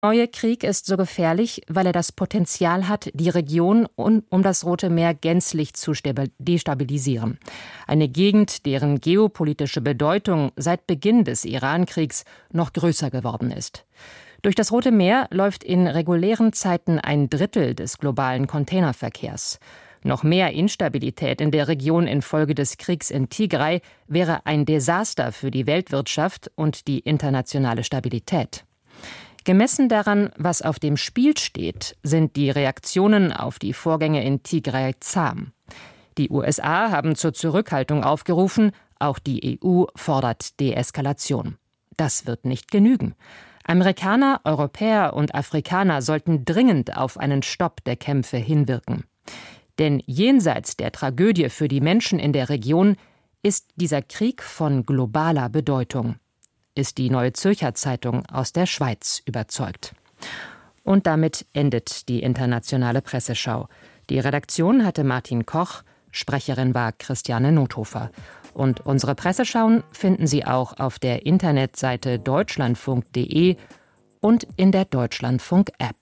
Der neue Krieg ist so gefährlich, weil er das Potenzial hat, die Region um das Rote Meer gänzlich zu destabilisieren. Eine Gegend, deren geopolitische Bedeutung seit Beginn des Iran-Kriegs noch größer geworden ist. Durch das Rote Meer läuft in regulären Zeiten 1/3 des globalen Containerverkehrs. Noch mehr Instabilität in der Region infolge des Kriegs in Tigray wäre ein Desaster für die Weltwirtschaft und die internationale Stabilität. Gemessen daran, was auf dem Spiel steht, sind die Reaktionen auf die Vorgänge in Tigray zahm. Die USA haben zur Zurückhaltung aufgerufen, auch die EU fordert Deeskalation. Das wird nicht genügen. Amerikaner, Europäer und Afrikaner sollten dringend auf einen Stopp der Kämpfe hinwirken. Denn jenseits der Tragödie für die Menschen in der Region ist dieser Krieg von globaler Bedeutung, ist die Neue Zürcher Zeitung aus der Schweiz überzeugt. Und damit endet die internationale Presseschau. Die Redaktion hatte Martin Koch, Sprecherin war Christiane Nothofer. Und unsere Presseschauen finden Sie auch auf der Internetseite deutschlandfunk.de und in der Deutschlandfunk-App.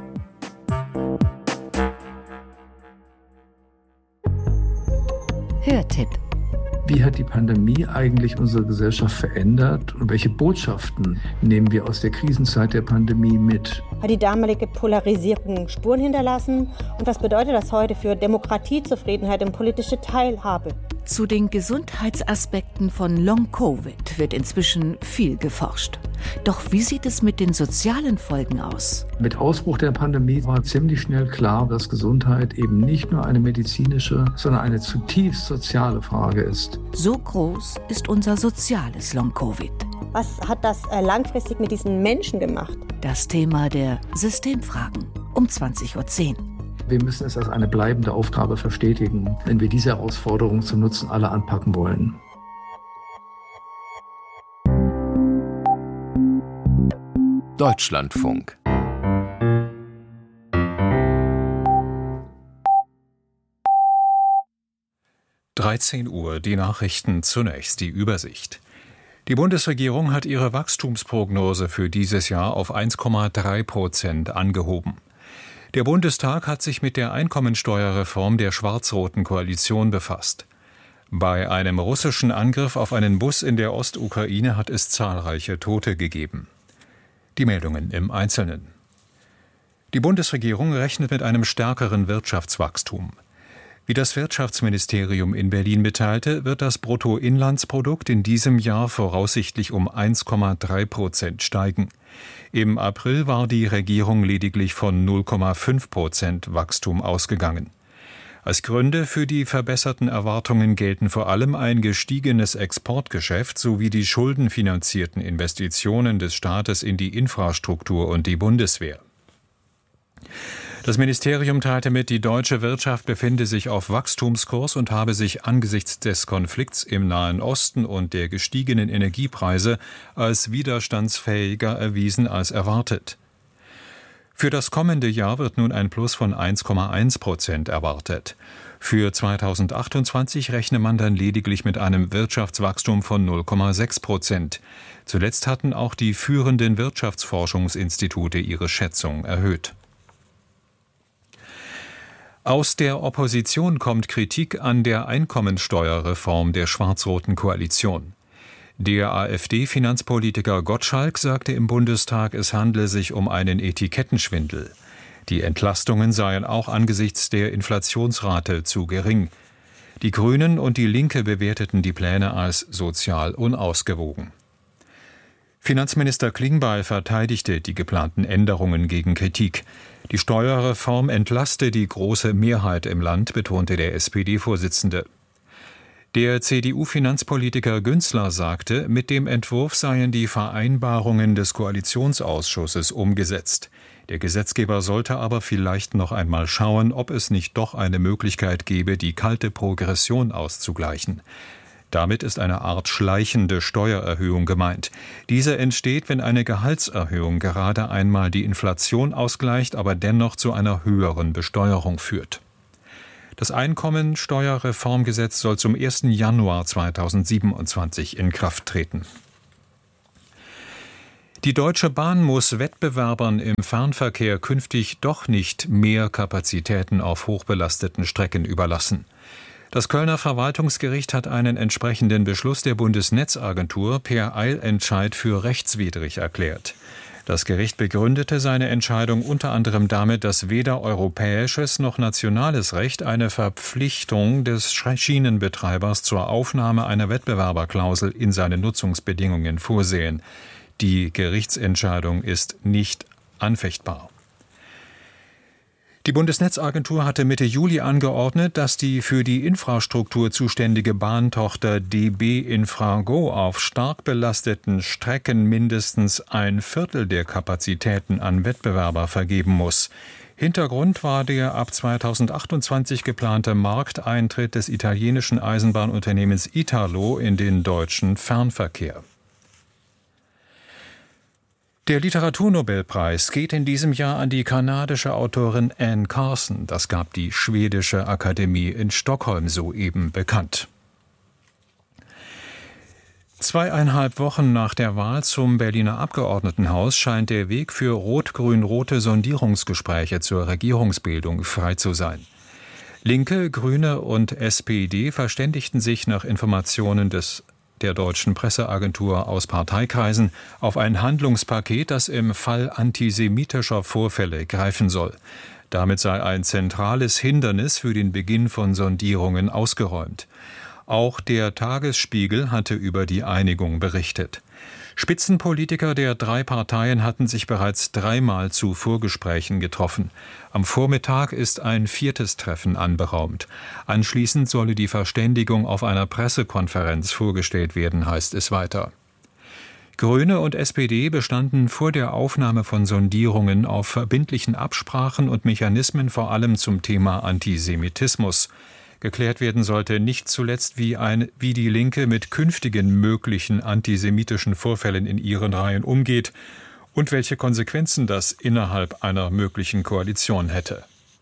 Hörtipp. Wie hat die Pandemie eigentlich unsere Gesellschaft verändert und welche Botschaften nehmen wir aus der Krisenzeit der Pandemie mit? Hat die damalige Polarisierung Spuren hinterlassen? Und was bedeutet das heute für Demokratie, Zufriedenheit und politische Teilhabe? Zu den Gesundheitsaspekten von Long-Covid wird inzwischen viel geforscht. Doch wie sieht es mit den sozialen Folgen aus? Mit Ausbruch der Pandemie war ziemlich schnell klar, dass Gesundheit eben nicht nur eine medizinische, sondern eine zutiefst soziale Frage ist. So groß ist unser soziales Long-Covid. Was hat das langfristig mit diesen Menschen gemacht? Das Thema der Systemfragen um 20:10 Uhr. Wir müssen es als eine bleibende Aufgabe verstetigen, wenn wir diese Herausforderung zum Nutzen aller anpacken wollen. Deutschlandfunk. (13 Uhr), die Nachrichten zunächst, die Übersicht. Die Bundesregierung hat ihre Wachstumsprognose für dieses Jahr auf 1,3% angehoben. Der Bundestag hat sich mit der Einkommensteuerreform der schwarz-roten Koalition befasst. Bei einem russischen Angriff auf einen Bus in der Ostukraine hat es zahlreiche Tote gegeben. Die Meldungen im Einzelnen. Die Bundesregierung rechnet mit einem stärkeren Wirtschaftswachstum. Wie das Wirtschaftsministerium in Berlin mitteilte, wird das Bruttoinlandsprodukt in diesem Jahr voraussichtlich um 1,3% steigen. Im April war die Regierung lediglich von 0,5% Wachstum ausgegangen. Als Gründe für die verbesserten Erwartungen gelten vor allem ein gestiegenes Exportgeschäft sowie die schuldenfinanzierten Investitionen des Staates in die Infrastruktur und die Bundeswehr. Das Ministerium teilte mit, die deutsche Wirtschaft befinde sich auf Wachstumskurs und habe sich angesichts des Konflikts im Nahen Osten und der gestiegenen Energiepreise als widerstandsfähiger erwiesen als erwartet. Für das kommende Jahr wird nun ein Plus von 1,1% erwartet. Für 2028 rechne man dann lediglich mit einem Wirtschaftswachstum von 0,6%. Zuletzt hatten auch die führenden Wirtschaftsforschungsinstitute ihre Schätzung erhöht. Aus der Opposition kommt Kritik an der Einkommensteuerreform der schwarz-roten Koalition. Der AfD-Finanzpolitiker Gottschalk sagte im Bundestag, es handle sich um einen Etikettenschwindel. Die Entlastungen seien auch angesichts der Inflationsrate zu gering. Die Grünen und die Linke bewerteten die Pläne als sozial unausgewogen. Finanzminister Klingbeil verteidigte die geplanten Änderungen gegen Kritik. Die Steuerreform entlaste die große Mehrheit im Land, betonte der SPD-Vorsitzende. Der CDU-Finanzpolitiker Günzler sagte, mit dem Entwurf seien die Vereinbarungen des Koalitionsausschusses umgesetzt. Der Gesetzgeber sollte aber vielleicht noch einmal schauen, ob es nicht doch eine Möglichkeit gäbe, die kalte Progression auszugleichen. Damit ist eine Art schleichende Steuererhöhung gemeint. Diese entsteht, wenn eine Gehaltserhöhung gerade einmal die Inflation ausgleicht, aber dennoch zu einer höheren Besteuerung führt. Das Einkommensteuerreformgesetz soll zum 1. Januar 2027 in Kraft treten. Die Deutsche Bahn muss Wettbewerbern im Fernverkehr künftig doch nicht mehr Kapazitäten auf hochbelasteten Strecken überlassen. Das Kölner Verwaltungsgericht hat einen entsprechenden Beschluss der Bundesnetzagentur per Eilentscheid für rechtswidrig erklärt. Das Gericht begründete seine Entscheidung unter anderem damit, dass weder europäisches noch nationales Recht eine Verpflichtung des Schienenbetreibers zur Aufnahme einer Wettbewerberklausel in seine Nutzungsbedingungen vorsehen. Die Gerichtsentscheidung ist nicht anfechtbar. Die Bundesnetzagentur hatte Mitte Juli angeordnet, dass die für die Infrastruktur zuständige Bahntochter DB Infrago auf stark belasteten Strecken mindestens 1/4 der Kapazitäten an Wettbewerber vergeben muss. Hintergrund war der ab 2028 geplante Markteintritt des italienischen Eisenbahnunternehmens Italo in den deutschen Fernverkehr. Der Literaturnobelpreis geht in diesem Jahr an die kanadische Autorin Anne Carson. Das gab die schwedische Akademie in Stockholm soeben bekannt. 2,5 Wochen nach der Wahl zum Berliner Abgeordnetenhaus scheint der Weg für rot-grün-rote Sondierungsgespräche zur Regierungsbildung frei zu sein. Linke, Grüne und SPD verständigten sich nach Informationen der deutschen Presseagentur aus Parteikreisen auf ein Handlungspaket, das im Fall antisemitischer Vorfälle greifen soll. Damit sei ein zentrales Hindernis für den Beginn von Sondierungen ausgeräumt. Auch der Tagesspiegel hatte über die Einigung berichtet. Spitzenpolitiker der 3 Parteien hatten sich bereits 3-mal zu Vorgesprächen getroffen. Am Vormittag ist ein 4. Treffen anberaumt. Anschließend solle die Verständigung auf einer Pressekonferenz vorgestellt werden, heißt es weiter. Grüne und SPD bestanden vor der Aufnahme von Sondierungen auf verbindlichen Absprachen und Mechanismen vor allem zum Thema Antisemitismus. Geklärt werden sollte nicht zuletzt, wie die Linke mit künftigen möglichen antisemitischen Vorfällen in ihren Reihen umgeht und welche Konsequenzen das innerhalb einer möglichen Koalition hätte.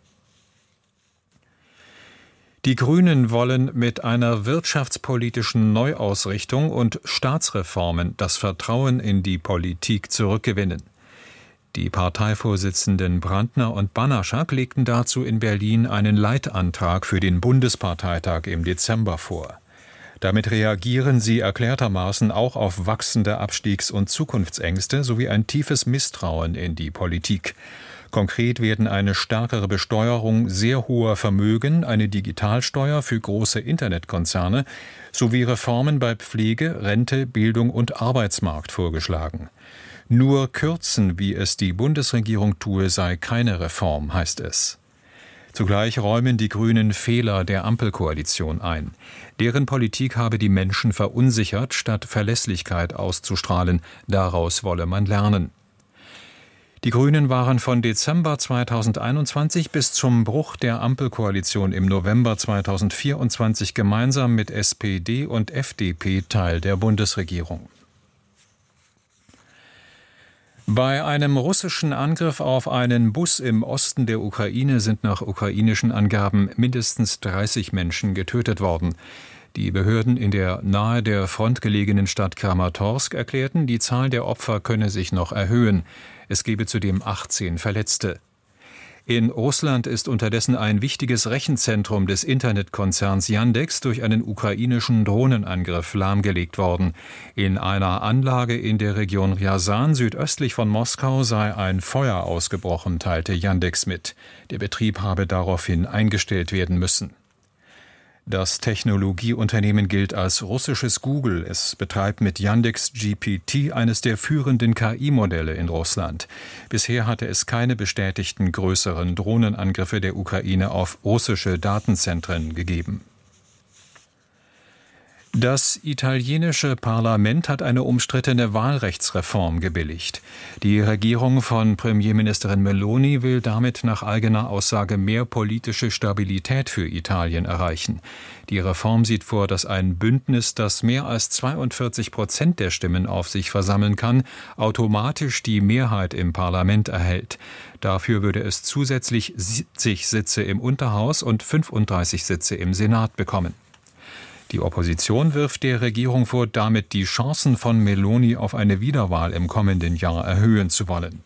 Die Grünen wollen mit einer wirtschaftspolitischen Neuausrichtung und Staatsreformen das Vertrauen in die Politik zurückgewinnen. Die Parteivorsitzenden Brandner und Banaschak legten dazu in Berlin einen Leitantrag für den Bundesparteitag im Dezember vor. Damit reagieren sie erklärtermaßen auch auf wachsende Abstiegs- und Zukunftsängste sowie ein tiefes Misstrauen in die Politik. Konkret werden eine stärkere Besteuerung sehr hoher Vermögen, eine Digitalsteuer für große Internetkonzerne sowie Reformen bei Pflege, Rente, Bildung und Arbeitsmarkt vorgeschlagen. Nur kürzen, wie es die Bundesregierung tue, sei keine Reform, heißt es. Zugleich räumen die Grünen Fehler der Ampelkoalition ein. Deren Politik habe die Menschen verunsichert, statt Verlässlichkeit auszustrahlen. Daraus wolle man lernen. Die Grünen waren von Dezember 2021 bis zum Bruch der Ampelkoalition im November 2024 gemeinsam mit SPD und FDP Teil der Bundesregierung. Bei einem russischen Angriff auf einen Bus im Osten der Ukraine sind nach ukrainischen Angaben mindestens 30 Menschen getötet worden. Die Behörden in der nahe der Front gelegenen Stadt Kramatorsk erklärten, die Zahl der Opfer könne sich noch erhöhen. Es gebe zudem 18 Verletzte. In Russland ist unterdessen ein wichtiges Rechenzentrum des Internetkonzerns Yandex durch einen ukrainischen Drohnenangriff lahmgelegt worden. In einer Anlage in der Region Rjasan südöstlich von Moskau sei ein Feuer ausgebrochen, teilte Yandex mit. Der Betrieb habe daraufhin eingestellt werden müssen. Das Technologieunternehmen gilt als russisches Google. Es betreibt mit Yandex GPT eines der führenden KI-Modelle in Russland. Bisher hatte es keine bestätigten größeren Drohnenangriffe der Ukraine auf russische Datenzentren gegeben. Das italienische Parlament hat eine umstrittene Wahlrechtsreform gebilligt. Die Regierung von Premierministerin Meloni will damit nach eigener Aussage mehr politische Stabilität für Italien erreichen. Die Reform sieht vor, dass ein Bündnis, das mehr als 42% der Stimmen auf sich versammeln kann, automatisch die Mehrheit im Parlament erhält. Dafür würde es zusätzlich 70 Sitze im Unterhaus und 35 Sitze im Senat bekommen. Die Opposition wirft der Regierung vor, damit die Chancen von Meloni auf eine Wiederwahl im kommenden Jahr erhöhen zu wollen.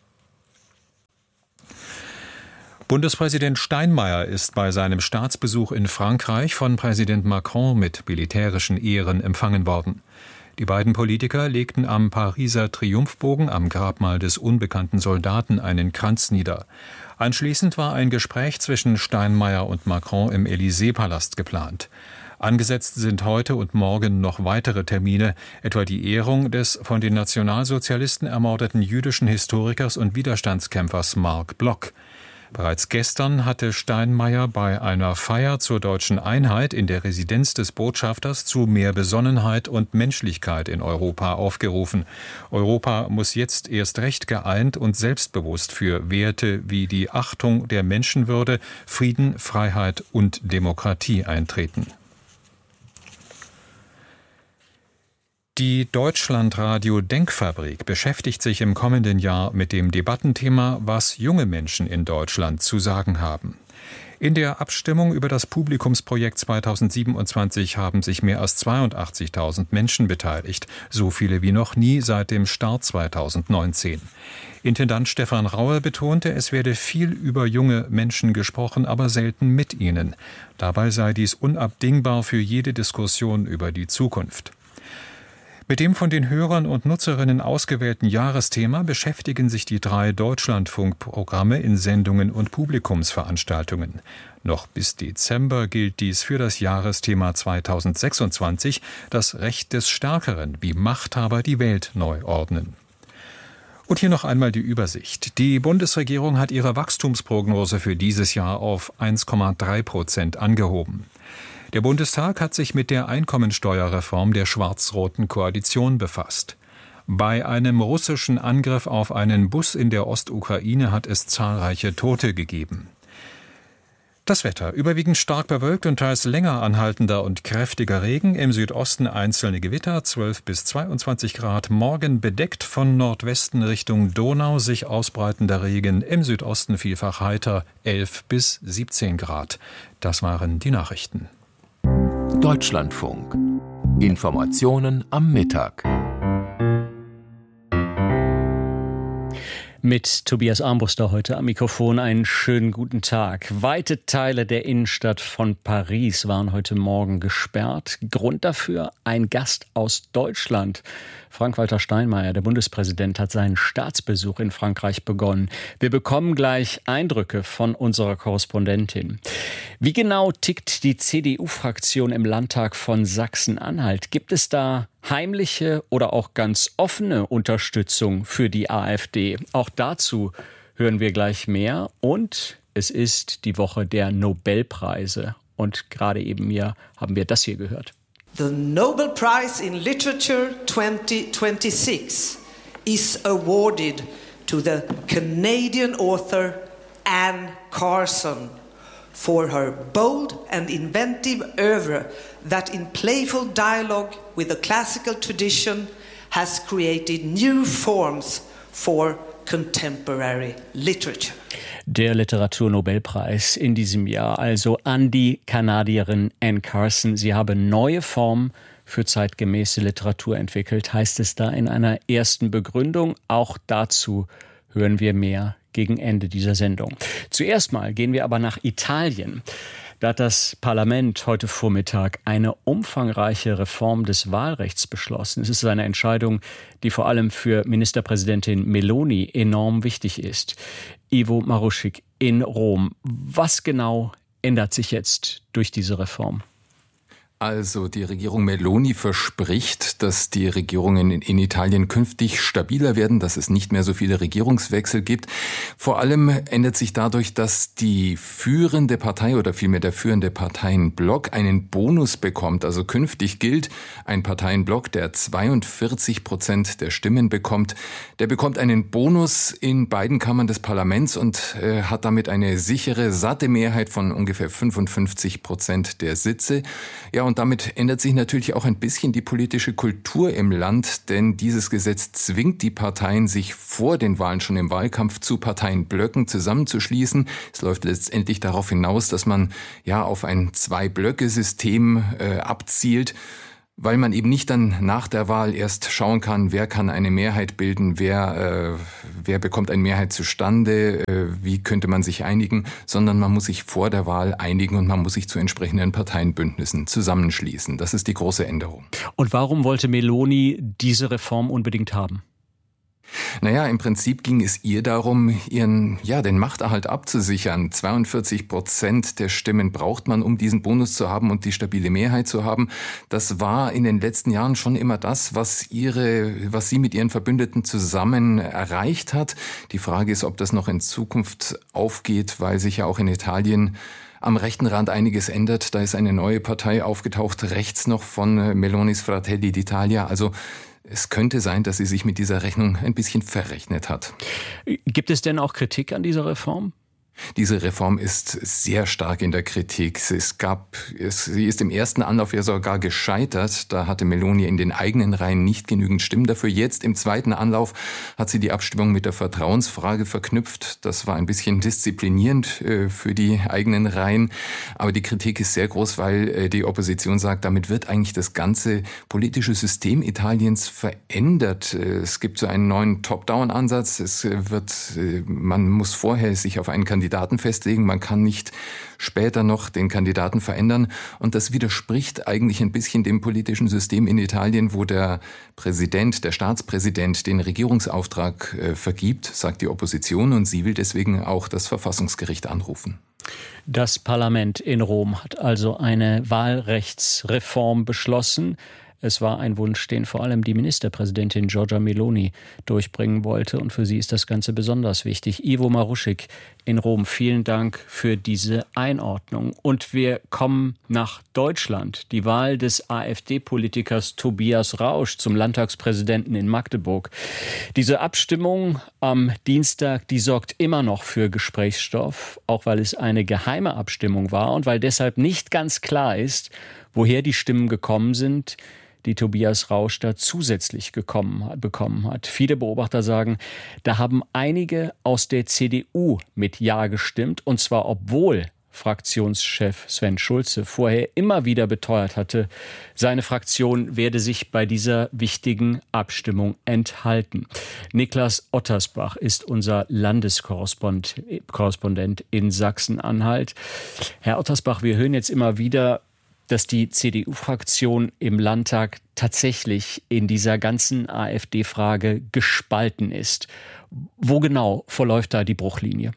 Bundespräsident Steinmeier ist bei seinem Staatsbesuch in Frankreich von Präsident Macron mit militärischen Ehren empfangen worden. Die beiden Politiker legten am Pariser Triumphbogen am Grabmal des unbekannten Soldaten einen Kranz nieder. Anschließend war ein Gespräch zwischen Steinmeier und Macron im Élysée-Palast geplant. Angesetzt sind heute und morgen noch weitere Termine, etwa die Ehrung des von den Nationalsozialisten ermordeten jüdischen Historikers und Widerstandskämpfers Marc Bloch. Bereits gestern hatte Steinmeier bei einer Feier zur deutschen Einheit in der Residenz des Botschafters zu mehr Besonnenheit und Menschlichkeit in Europa aufgerufen. Europa muss jetzt erst recht geeint und selbstbewusst für Werte wie die Achtung der Menschenwürde, Frieden, Freiheit und Demokratie eintreten. Die Deutschlandradio Denkfabrik beschäftigt sich im kommenden Jahr mit dem Debattenthema, was junge Menschen in Deutschland zu sagen haben. In der Abstimmung über das Publikumsprojekt 2027 haben sich mehr als 82.000 Menschen beteiligt, so viele wie noch nie seit dem Start 2019. Intendant Stefan Raue betonte, es werde viel über junge Menschen gesprochen, aber selten mit ihnen. Dabei sei dies unabdingbar für jede Diskussion über die Zukunft. Mit dem von den Hörern und Nutzerinnen ausgewählten Jahresthema beschäftigen sich die 3 Deutschlandfunkprogramme in Sendungen und Publikumsveranstaltungen. Noch bis Dezember gilt dies für das Jahresthema 2026, das Recht des Stärkeren, wie Machthaber die Welt neu ordnen. Und hier noch einmal die Übersicht. Die Bundesregierung hat ihre Wachstumsprognose für dieses Jahr auf 1,3% angehoben. Der Bundestag hat sich mit der Einkommensteuerreform der schwarz-roten Koalition befasst. Bei einem russischen Angriff auf einen Bus in der Ostukraine hat es zahlreiche Tote gegeben. Das Wetter: überwiegend stark bewölkt und teils länger anhaltender und kräftiger Regen, im Südosten einzelne Gewitter, 12 bis 22 Grad. Morgen bedeckt, von Nordwesten Richtung Donau sich ausbreitender Regen, im Südosten vielfach heiter, 11 bis 17 Grad. Das waren die Nachrichten. Deutschlandfunk. Informationen am Mittag. Mit Tobias Armbruster heute am Mikrofon. Einen schönen guten Tag. Weite Teile der Innenstadt von Paris waren heute Morgen gesperrt. Grund dafür: ein Gast aus Deutschland. Frank-Walter Steinmeier, der Bundespräsident, hat seinen Staatsbesuch in Frankreich begonnen. Wir bekommen gleich Eindrücke von unserer Korrespondentin. Wie genau tickt die CDU-Fraktion im Landtag von Sachsen-Anhalt? Gibt es da heimliche oder auch ganz offene Unterstützung für die AfD? Auch dazu hören wir gleich mehr. Und es ist die Woche der Nobelpreise. Und gerade eben hier haben wir das hier gehört. The Nobel Prize in Literature 2026 is awarded to the Canadian author Anne Carson for her bold and inventive oeuvre that in playful dialogue with the classical tradition has created new forms for contemporary literature. Der Literaturnobelpreis in diesem Jahr also an die Kanadierin Anne Carson. Sie habe neue Formen für zeitgemäße Literatur entwickelt, heißt es da in einer ersten Begründung. Auch dazu hören wir mehr gegen Ende dieser Sendung. Zuerst mal gehen wir aber nach Italien. Da hat das Parlament heute Vormittag eine umfangreiche Reform des Wahlrechts beschlossen. Es ist eine Entscheidung, die vor allem für Ministerpräsidentin Meloni enorm wichtig ist. Ivo Maruschik in Rom. Was genau ändert sich jetzt durch diese Reform? Also die Regierung Meloni verspricht, dass die Regierungen in Italien künftig stabiler werden, dass es nicht mehr so viele Regierungswechsel gibt. Vor allem ändert sich dadurch, dass die führende Partei oder vielmehr der führende Parteienblock einen Bonus bekommt. Also künftig gilt, ein Parteienblock, der 42% der Stimmen bekommt, der bekommt einen Bonus in beiden Kammern des Parlaments und hat damit eine sichere, satte Mehrheit von ungefähr 55% der Sitze. Ja, und damit ändert sich natürlich auch ein bisschen die politische Kultur im Land, denn dieses Gesetz zwingt die Parteien, sich vor den Wahlen schon im Wahlkampf zu Parteienblöcken zusammenzuschließen. Es läuft letztendlich darauf hinaus, dass man ja auf ein Zwei-Blöcke-System abzielt, weil man eben nicht dann nach der Wahl erst schauen kann, wer kann eine Mehrheit bilden, wer bekommt eine Mehrheit zustande, wie könnte man sich einigen, sondern man muss sich vor der Wahl einigen und man muss sich zu entsprechenden Parteienbündnissen zusammenschließen. Das ist die große Änderung. Und warum wollte Meloni diese Reform unbedingt haben? Naja, im Prinzip ging es ihr darum, den Machterhalt abzusichern. 42% der Stimmen braucht man, um diesen Bonus zu haben und die stabile Mehrheit zu haben. Das war in den letzten Jahren schon immer das, was sie mit ihren Verbündeten zusammen erreicht hat. Die Frage ist, ob das noch in Zukunft aufgeht, weil sich ja auch in Italien am rechten Rand einiges ändert. Da ist eine neue Partei aufgetaucht, rechts noch von Melonis Fratelli d'Italia. Also es könnte sein, dass sie sich mit dieser Rechnung ein bisschen verrechnet hat. Gibt es denn auch Kritik an dieser Reform? Diese Reform ist sehr stark in der Kritik. Sie ist im ersten Anlauf ja sogar gescheitert. Da hatte Meloni in den eigenen Reihen nicht genügend Stimmen dafür. Jetzt im zweiten Anlauf hat sie die Abstimmung mit der Vertrauensfrage verknüpft. Das war ein bisschen disziplinierend für die eigenen Reihen. Aber die Kritik ist sehr groß, weil die Opposition sagt, damit wird eigentlich das ganze politische System Italiens verändert. Es gibt so einen neuen Top-Down-Ansatz. Man muss vorher sich auf einen Kandidaten festlegen. Man kann nicht später noch den Kandidaten verändern. Und das widerspricht eigentlich ein bisschen dem politischen System in Italien, wo der Staatspräsident, den Regierungsauftrag vergibt, sagt die Opposition. Und sie will deswegen auch das Verfassungsgericht anrufen. Das Parlament in Rom hat also eine Wahlrechtsreform beschlossen. Es war ein Wunsch, den vor allem die Ministerpräsidentin Giorgia Meloni durchbringen wollte. Und für sie ist das Ganze besonders wichtig. Ivo Maruschik in Rom, vielen Dank für diese Einordnung. Und wir kommen nach Deutschland. Die Wahl des AfD-Politikers Tobias Rausch zum Landtagspräsidenten in Magdeburg. Diese Abstimmung am Dienstag, die sorgt immer noch für Gesprächsstoff, auch weil es eine geheime Abstimmung war und weil deshalb nicht ganz klar ist, woher die Stimmen gekommen sind, die Tobias Rausch da zusätzlich bekommen hat. Viele Beobachter sagen, da haben einige aus der CDU mit Ja gestimmt, und zwar obwohl Fraktionschef Sven Schulze vorher immer wieder beteuert hatte, seine Fraktion werde sich bei dieser wichtigen Abstimmung enthalten. Niklas Ottersbach ist unser Landeskorrespondent in Sachsen-Anhalt. Herr Ottersbach, wir hören jetzt immer wieder, dass die CDU-Fraktion im Landtag tatsächlich in dieser ganzen AfD-Frage gespalten ist. Wo genau verläuft da die Bruchlinie?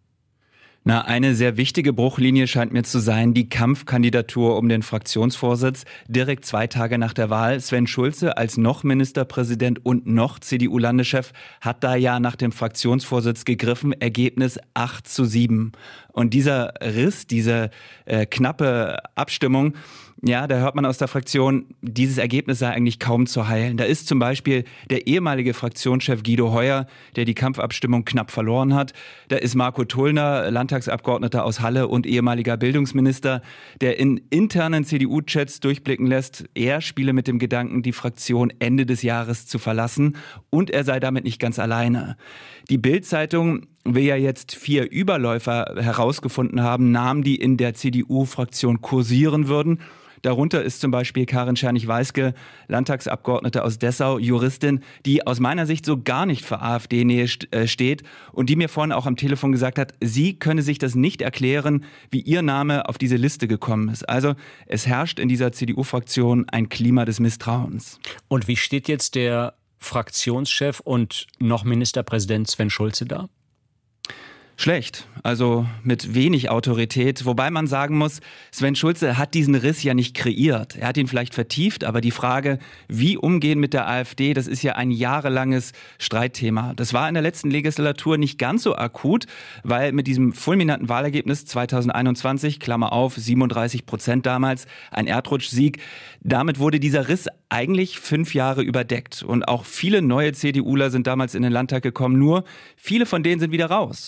Eine sehr wichtige Bruchlinie scheint mir zu sein, die Kampfkandidatur um den Fraktionsvorsitz direkt 2 Tage nach der Wahl. Sven Schulze als noch Ministerpräsident und noch CDU-Landeschef hat da ja nach dem Fraktionsvorsitz gegriffen. Ergebnis 8:7. Und dieser Riss, diese knappe Abstimmung, ja, da hört man aus der Fraktion, dieses Ergebnis sei eigentlich kaum zu heilen. Da ist zum Beispiel der ehemalige Fraktionschef Guido Heuer, der die Kampfabstimmung knapp verloren hat. Da ist Marco Tullner, Landtagsabgeordneter aus Halle und ehemaliger Bildungsminister, der in internen CDU-Chats durchblicken lässt, er spiele mit dem Gedanken, die Fraktion Ende des Jahres zu verlassen, und er sei damit nicht ganz alleine. Die Bild-Zeitung will ja jetzt 4 Überläufer herausgefunden haben, Namen, die in der CDU-Fraktion kursieren würden. Darunter ist zum Beispiel Karin Czernig-Weiske, Landtagsabgeordnete aus Dessau, Juristin, die aus meiner Sicht so gar nicht für AfD-Nähe steht und die mir vorhin auch am Telefon gesagt hat, sie könne sich das nicht erklären, wie ihr Name auf diese Liste gekommen ist. Also es herrscht in dieser CDU-Fraktion ein Klima des Misstrauens. Und wie steht jetzt der Fraktionschef und noch Ministerpräsident Sven Schulze da? Schlecht, also mit wenig Autorität, wobei man sagen muss, Sven Schulze hat diesen Riss ja nicht kreiert. Er hat ihn vielleicht vertieft, aber die Frage, wie umgehen mit der AfD, das ist ja ein jahrelanges Streitthema. Das war in der letzten Legislatur nicht ganz so akut, weil mit diesem fulminanten Wahlergebnis 2021, Klammer auf, 37% damals, ein Erdrutschsieg, damit wurde dieser Riss eigentlich 5 Jahre überdeckt. Und auch viele neue CDUler sind damals in den Landtag gekommen, nur viele von denen sind wieder raus. Und auf den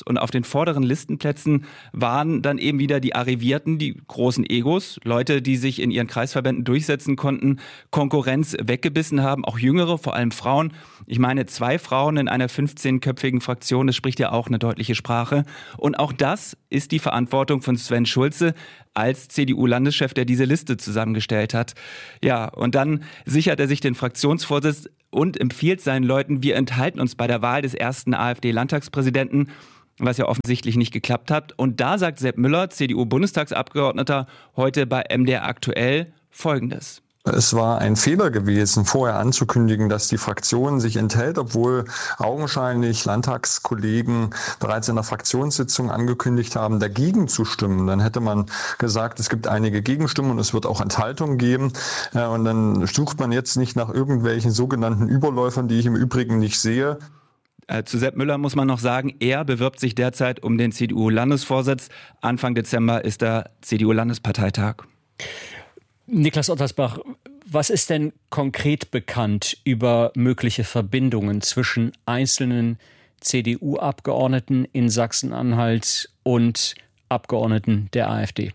vorderen Listenplätzen waren dann eben wieder die Arrivierten, die großen Egos, Leute, die sich in ihren Kreisverbänden durchsetzen konnten, Konkurrenz weggebissen haben, auch Jüngere, vor allem Frauen. Ich meine, 2 Frauen in einer 15-köpfigen Fraktion, das spricht ja auch eine deutliche Sprache. Und auch das ist die Verantwortung von Sven Schulze als CDU-Landeschef, der diese Liste zusammengestellt hat. Ja, und dann sichert er sich den Fraktionsvorsitz und empfiehlt seinen Leuten, wir enthalten uns bei der Wahl des ersten AfD-Landtagspräsidenten, was ja offensichtlich nicht geklappt hat. Und da sagt Sepp Müller, CDU-Bundestagsabgeordneter, heute bei MDR aktuell Folgendes. Es war ein Fehler gewesen, vorher anzukündigen, dass die Fraktion sich enthält, obwohl augenscheinlich Landtagskollegen bereits in der Fraktionssitzung angekündigt haben, dagegen zu stimmen. Dann hätte man gesagt, es gibt einige Gegenstimmen und es wird auch Enthaltungen geben. Und dann sucht man jetzt nicht nach irgendwelchen sogenannten Überläufern, die ich im Übrigen nicht sehe. Zu Sepp Müller muss man noch sagen, er bewirbt sich derzeit um den CDU-Landesvorsitz. Anfang Dezember ist der CDU-Landesparteitag. Niklas Ottersbach, was ist denn konkret bekannt über mögliche Verbindungen zwischen einzelnen CDU-Abgeordneten in Sachsen-Anhalt und Abgeordneten der AfD?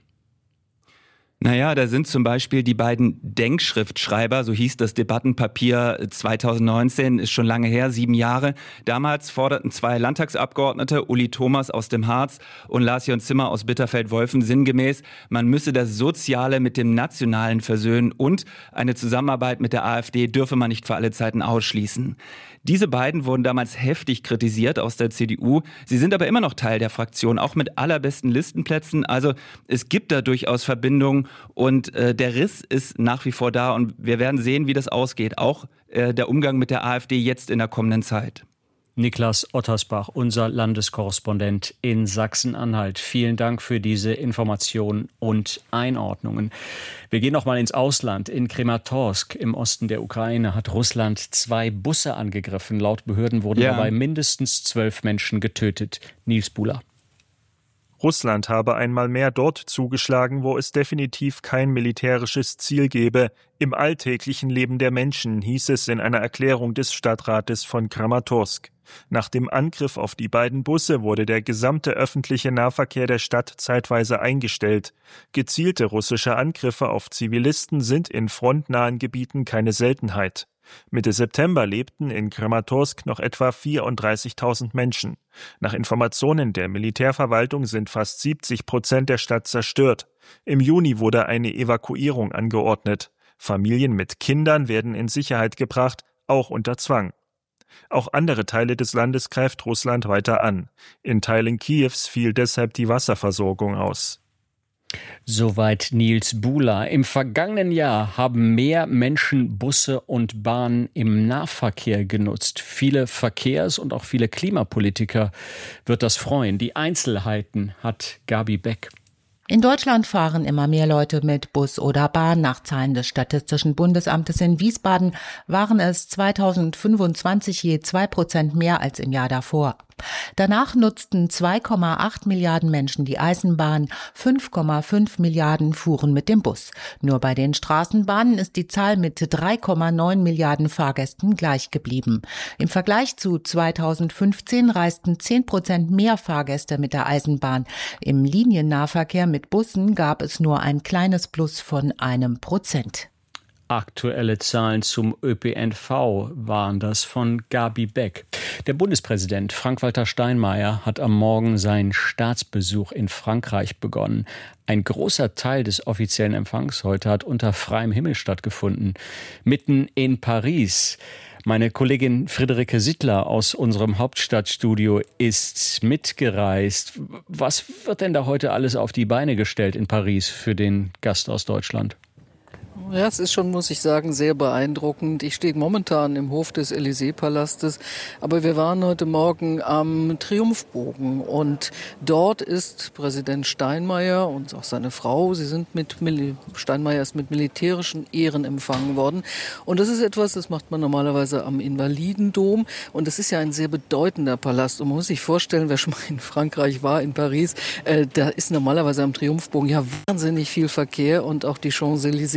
Naja, da sind zum Beispiel die beiden Denkschriftschreiber, so hieß das Debattenpapier 2019, ist schon lange her, 7 Jahre. Damals forderten 2 Landtagsabgeordnete, Uli Thomas aus dem Harz und Lars-Jon Zimmer aus Bitterfeld-Wolfen, sinngemäß, man müsse das Soziale mit dem Nationalen versöhnen und eine Zusammenarbeit mit der AfD dürfe man nicht für alle Zeiten ausschließen. Diese beiden wurden damals heftig kritisiert aus der CDU. Sie sind aber immer noch Teil der Fraktion, auch mit allerbesten Listenplätzen. Also es gibt da durchaus Verbindungen und der Riss ist nach wie vor da. Und wir werden sehen, wie das ausgeht. Auch der Umgang mit der AfD jetzt in der kommenden Zeit. Niklas Ottersbach, unser Landeskorrespondent in Sachsen-Anhalt. Vielen Dank für diese Informationen und Einordnungen. Wir gehen noch mal ins Ausland. In Krematorsk im Osten der Ukraine hat Russland 2 Busse angegriffen. Laut Behörden wurden dabei mindestens 12 Menschen getötet. Nils Buhler. Russland habe einmal mehr dort zugeschlagen, wo es definitiv kein militärisches Ziel gebe. Im alltäglichen Leben der Menschen, hieß es in einer Erklärung des Stadtrates von Kramatorsk. Nach dem Angriff auf die beiden Busse wurde der gesamte öffentliche Nahverkehr der Stadt zeitweise eingestellt. Gezielte russische Angriffe auf Zivilisten sind in frontnahen Gebieten keine Seltenheit. Mitte September lebten in Kramatorsk noch etwa 34.000 Menschen. Nach Informationen der Militärverwaltung sind fast 70% der Stadt zerstört. Im Juni wurde eine Evakuierung angeordnet. Familien mit Kindern werden in Sicherheit gebracht, auch unter Zwang. Auch andere Teile des Landes greift Russland weiter an. In Teilen Kiews fiel deshalb die Wasserversorgung aus. Soweit Nils Buhler. Im vergangenen Jahr haben mehr Menschen Busse und Bahnen im Nahverkehr genutzt. Viele Verkehrs- und auch viele Klimapolitiker wird das freuen. Die Einzelheiten hat Gabi Beck. In Deutschland fahren immer mehr Leute mit Bus oder Bahn. Nach Zahlen des Statistischen Bundesamtes in Wiesbaden waren es 2025 je 2% mehr als im Jahr davor. Danach nutzten 2,8 Milliarden Menschen die Eisenbahn, 5,5 Milliarden fuhren mit dem Bus. Nur bei den Straßenbahnen ist die Zahl mit 3,9 Milliarden Fahrgästen gleich geblieben. Im Vergleich zu 2015 reisten 10% mehr Fahrgäste mit der Eisenbahn. Im Liniennahverkehr mit Bussen gab es nur ein kleines Plus von 1%. Aktuelle Zahlen zum ÖPNV waren das von Gabi Beck. Der Bundespräsident Frank-Walter Steinmeier hat am Morgen seinen Staatsbesuch in Frankreich begonnen. Ein großer Teil des offiziellen Empfangs heute hat unter freiem Himmel stattgefunden. Mitten in Paris. Meine Kollegin Friederike Sittler aus unserem Hauptstadtstudio ist mitgereist. Was wird denn da heute alles auf die Beine gestellt in Paris für den Gast aus Deutschland? Ja, es ist schon, muss ich sagen, sehr beeindruckend. Ich stehe momentan im Hof des Élysée-Palastes, aber wir waren heute Morgen am Triumphbogen und dort ist Präsident Steinmeier und auch seine Frau, Steinmeier ist mit militärischen Ehren empfangen worden. Und das ist etwas, das macht man normalerweise am Invalidendom und das ist ja ein sehr bedeutender Palast. Und man muss sich vorstellen, wer schon mal in Frankreich war, in Paris, da ist normalerweise am Triumphbogen ja wahnsinnig viel Verkehr und auch die Champs-Élysées.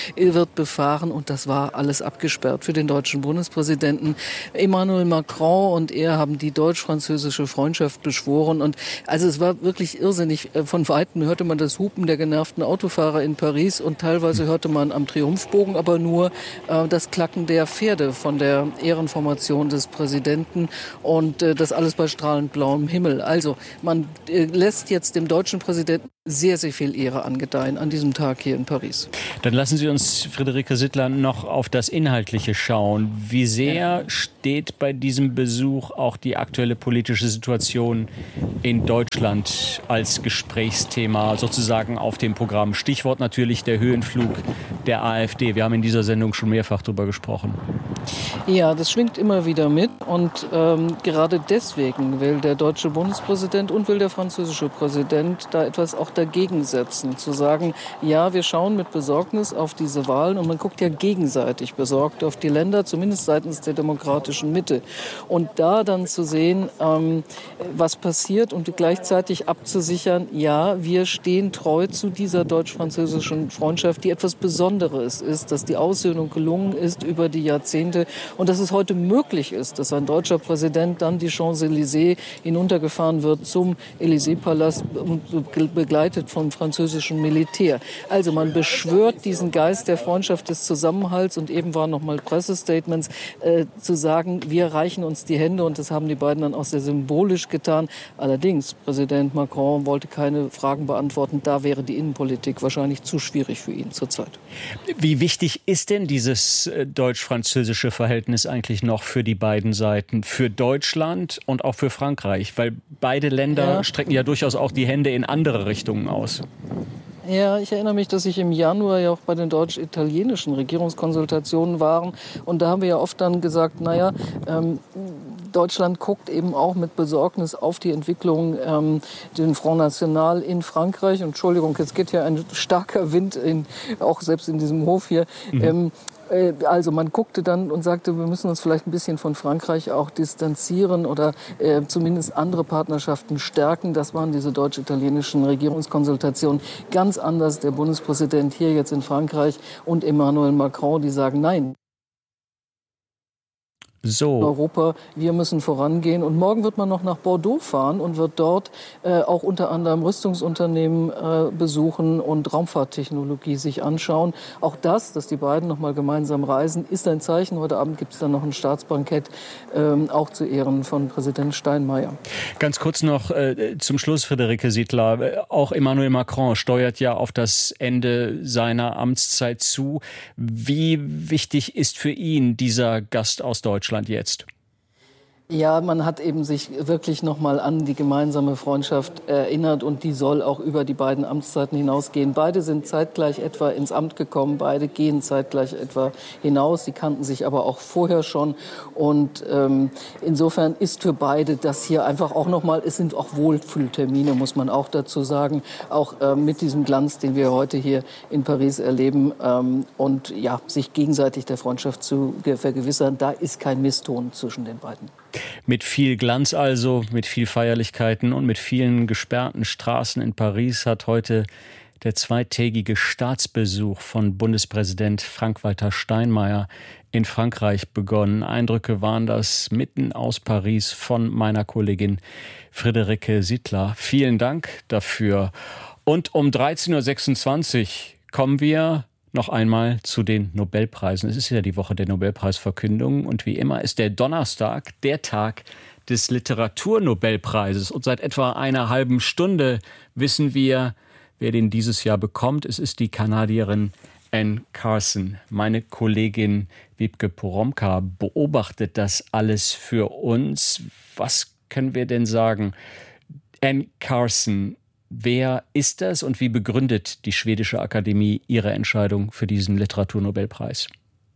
wird befahren und das war alles abgesperrt für den deutschen Bundespräsidenten. Emmanuel Macron und er haben die deutsch-französische Freundschaft beschworen und also es war wirklich irrsinnig. Von Weitem hörte man das Hupen der genervten Autofahrer in Paris und teilweise hörte man am Triumphbogen aber nur das Klacken der Pferde von der Ehrenformation des Präsidenten und das alles bei strahlend blauem Himmel. Also man lässt jetzt dem deutschen Präsidenten sehr, sehr viel Ehre angedeihen an diesem Tag hier in Paris. Dann lassen Sie uns, Friederike Sittler, noch auf das Inhaltliche schauen. Wie sehr steht bei diesem Besuch auch die aktuelle politische Situation in Deutschland als Gesprächsthema sozusagen auf dem Programm? Stichwort natürlich der Höhenflug der AfD. Wir haben in dieser Sendung schon mehrfach darüber gesprochen. Ja, das schwingt immer wieder mit und gerade deswegen will der deutsche Bundespräsident und will der französische Präsident da etwas auch dagegen setzen, zu sagen, ja, wir schauen mit Besorgnis auf diese Wahlen und man guckt ja gegenseitig besorgt auf die Länder, zumindest seitens der demokratischen Mitte. Und da dann zu sehen, was passiert und gleichzeitig abzusichern, ja, wir stehen treu zu dieser deutsch-französischen Freundschaft, die etwas Besonderes ist, dass die Aussöhnung gelungen ist über die Jahrzehnte und dass es heute möglich ist, dass ein deutscher Präsident dann die Champs-Élysées hinuntergefahren wird zum Élysée-Palast begleitet vom französischen Militär. Also man beschwört diesen Geist der Freundschaft, des Zusammenhalts und eben waren nochmal Pressestatements zu sagen, wir reichen uns die Hände und das haben die beiden dann auch sehr symbolisch getan. Allerdings, Präsident Macron wollte keine Fragen beantworten. Da wäre die Innenpolitik wahrscheinlich zu schwierig für ihn zurzeit. Wie wichtig ist denn dieses deutsch-französische Verhältnis eigentlich noch für die beiden Seiten, für Deutschland und auch für Frankreich? Weil beide Länder strecken ja durchaus auch die Hände in andere Richtungen aus. Ja, ich erinnere mich, dass ich im Januar ja auch bei den deutsch-italienischen Regierungskonsultationen war. Und da haben wir ja oft dann gesagt, Deutschland guckt eben auch mit Besorgnis auf die Entwicklung, den Front National in Frankreich. Und Entschuldigung, jetzt geht ja ein starker Wind, auch selbst in diesem Hof hier. Also man guckte dann und sagte, wir müssen uns vielleicht ein bisschen von Frankreich auch distanzieren oder zumindest andere Partnerschaften stärken. Das waren diese deutsch-italienischen Regierungskonsultationen. Ganz anders der Bundespräsident hier jetzt in Frankreich und Emmanuel Macron, die sagen, nein. So. Europa, wir müssen vorangehen. Und morgen wird man noch nach Bordeaux fahren und wird dort auch unter anderem Rüstungsunternehmen besuchen und Raumfahrttechnologie sich anschauen. Auch das, dass die beiden noch mal gemeinsam reisen, ist ein Zeichen. Heute Abend gibt es dann noch ein Staatsbankett, auch zu Ehren von Präsident Steinmeier. Ganz kurz noch zum Schluss, Friederike Sittler. Auch Emmanuel Macron steuert ja auf das Ende seiner Amtszeit zu. Wie wichtig ist für ihn dieser Gast aus Deutschland jetzt? Ja, man hat eben sich wirklich nochmal an die gemeinsame Freundschaft erinnert und die soll auch über die beiden Amtszeiten hinausgehen. Beide sind zeitgleich etwa ins Amt gekommen, beide gehen zeitgleich etwa hinaus. Sie kannten sich aber auch vorher schon und insofern ist für beide das hier einfach auch nochmal, es sind auch Wohlfühltermine, muss man auch dazu sagen, auch mit diesem Glanz, den wir heute hier in Paris erleben und ja, sich gegenseitig der Freundschaft zu vergewissern, da ist kein Misston zwischen den beiden. Mit viel Glanz also, mit viel Feierlichkeiten und mit vielen gesperrten Straßen in Paris hat heute der zweitägige Staatsbesuch von Bundespräsident Frank-Walter Steinmeier in Frankreich begonnen. Eindrücke waren das mitten aus Paris von meiner Kollegin Friederike Sittler. Vielen Dank dafür. Und um 13.26 Uhr kommen wir noch einmal zu den Nobelpreisen. Es ist ja die Woche der Nobelpreisverkündung und wie immer ist der Donnerstag der Tag des Literaturnobelpreises. Und seit etwa einer halben Stunde wissen wir, wer den dieses Jahr bekommt. Es ist die Kanadierin Anne Carson. Meine Kollegin Wiebke Poromka beobachtet das alles für uns. Was können wir denn sagen? Anne Carson, wer ist das und wie begründet die Schwedische Akademie ihre Entscheidung für diesen Literaturnobelpreis?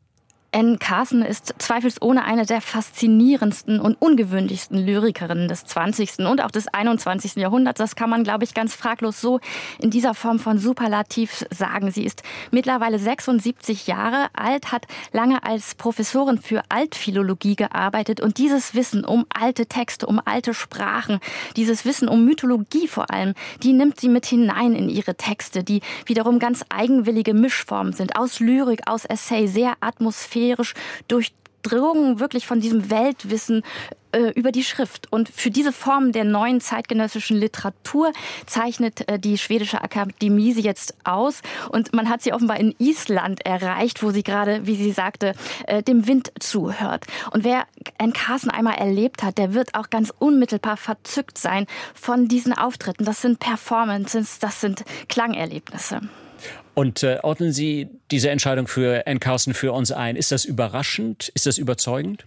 Anne Carson ist zweifelsohne eine der faszinierendsten und ungewöhnlichsten Lyrikerinnen des 20. und auch des 21. Jahrhunderts. Das kann man, glaube ich, ganz fraglos so in dieser Form von Superlativ sagen. Sie ist mittlerweile 76 Jahre alt, hat lange als Professorin für Altphilologie gearbeitet und dieses Wissen um alte Texte, um alte Sprachen, dieses Wissen um Mythologie vor allem, die nimmt sie mit hinein in ihre Texte, die wiederum ganz eigenwillige Mischformen sind, aus Lyrik, aus Essay, sehr atmosphärisch, durchdrungen wirklich von diesem Weltwissen über die Schrift. Und für diese Form der neuen zeitgenössischen Literatur zeichnet die Schwedische Akademie sie jetzt aus. Und man hat sie offenbar in Island erreicht, wo sie gerade, wie sie sagte, dem Wind zuhört. Und wer Anne Carson einmal erlebt hat, der wird auch ganz unmittelbar verzückt sein von diesen Auftritten. Das sind Performances, das sind Klangerlebnisse. Und ordnen Sie diese Entscheidung für Anne Carson für uns ein? Ist das überraschend? Ist das überzeugend?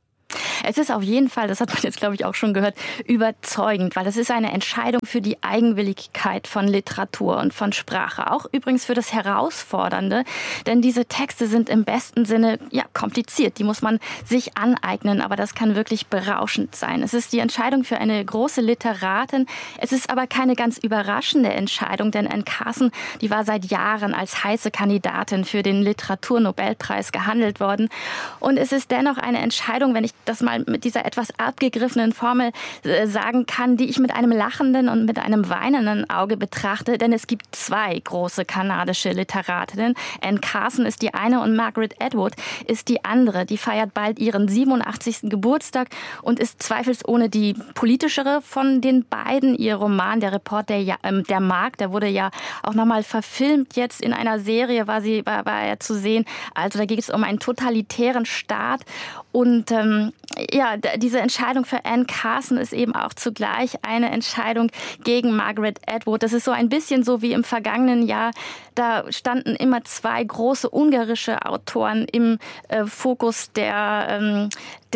Es ist auf jeden Fall, das hat man jetzt, glaube ich, auch schon gehört, überzeugend, weil es ist eine Entscheidung für die Eigenwilligkeit von Literatur und von Sprache. Auch übrigens für das Herausfordernde, denn diese Texte sind im besten Sinne kompliziert. Die muss man sich aneignen, aber das kann wirklich berauschend sein. Es ist die Entscheidung für eine große Literatin. Es ist aber keine ganz überraschende Entscheidung, denn Anne Carson, die war seit Jahren als heiße Kandidatin für den Literaturnobelpreis gehandelt worden. Und es ist dennoch eine Entscheidung, wenn ich das mal mit dieser etwas abgegriffenen Formel sagen kann, die ich mit einem lachenden und mit einem weinenden Auge betrachte, denn es gibt zwei große kanadische Literatinnen. Anne Carson ist die eine und Margaret Atwood ist die andere. Die feiert bald ihren 87. Geburtstag und ist zweifelsohne die politischere von den beiden. Ihr Roman, der Report der Mark, der wurde ja auch nochmal verfilmt jetzt in einer Serie, war er zu sehen. Also da geht es um einen totalitären Staat und diese Entscheidung für Anne Carson ist eben auch zugleich eine Entscheidung gegen Margaret Atwood. Das ist so ein bisschen so wie im vergangenen Jahr. Da standen immer zwei große ungarische Autoren im Fokus der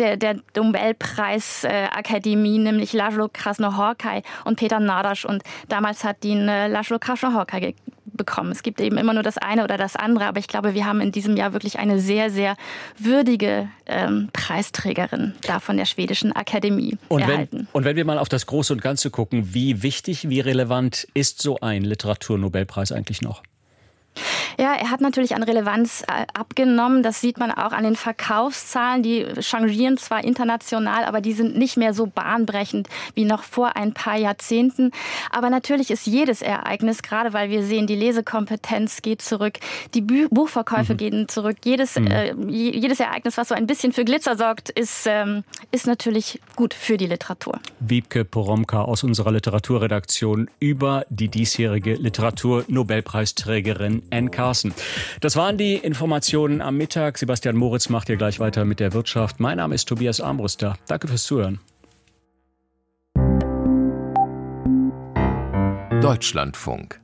Nobelpreisakademie, nämlich László Krásno-Horkai und Péter Nádas. Und damals hat ihn László Krásno-Horkai bekommen. Es gibt eben immer nur das eine oder das andere, aber ich glaube, wir haben in diesem Jahr wirklich eine sehr, sehr würdige Preisträgerin da von der Schwedischen Akademie erhalten. Und wenn wir mal auf das Große und Ganze gucken, wie wichtig, wie relevant ist so ein Literaturnobelpreis eigentlich noch? Ja, er hat natürlich an Relevanz abgenommen. Das sieht man auch an den Verkaufszahlen. Die changieren zwar international, aber die sind nicht mehr so bahnbrechend wie noch vor ein paar Jahrzehnten. Aber natürlich ist jedes Ereignis, gerade weil wir sehen, die Lesekompetenz geht zurück, die Buchverkäufe gehen zurück. Jedes Ereignis, was so ein bisschen für Glitzer sorgt, ist natürlich gut für die Literatur. Wiebke Poromka aus unserer Literaturredaktion über die diesjährige Literaturnobelpreisträgerin Anne Carson. Das waren die Informationen am Mittag. Sebastian Moritz macht hier gleich weiter mit der Wirtschaft. Mein Name ist Tobias Armbruster. Danke fürs Zuhören. Deutschlandfunk.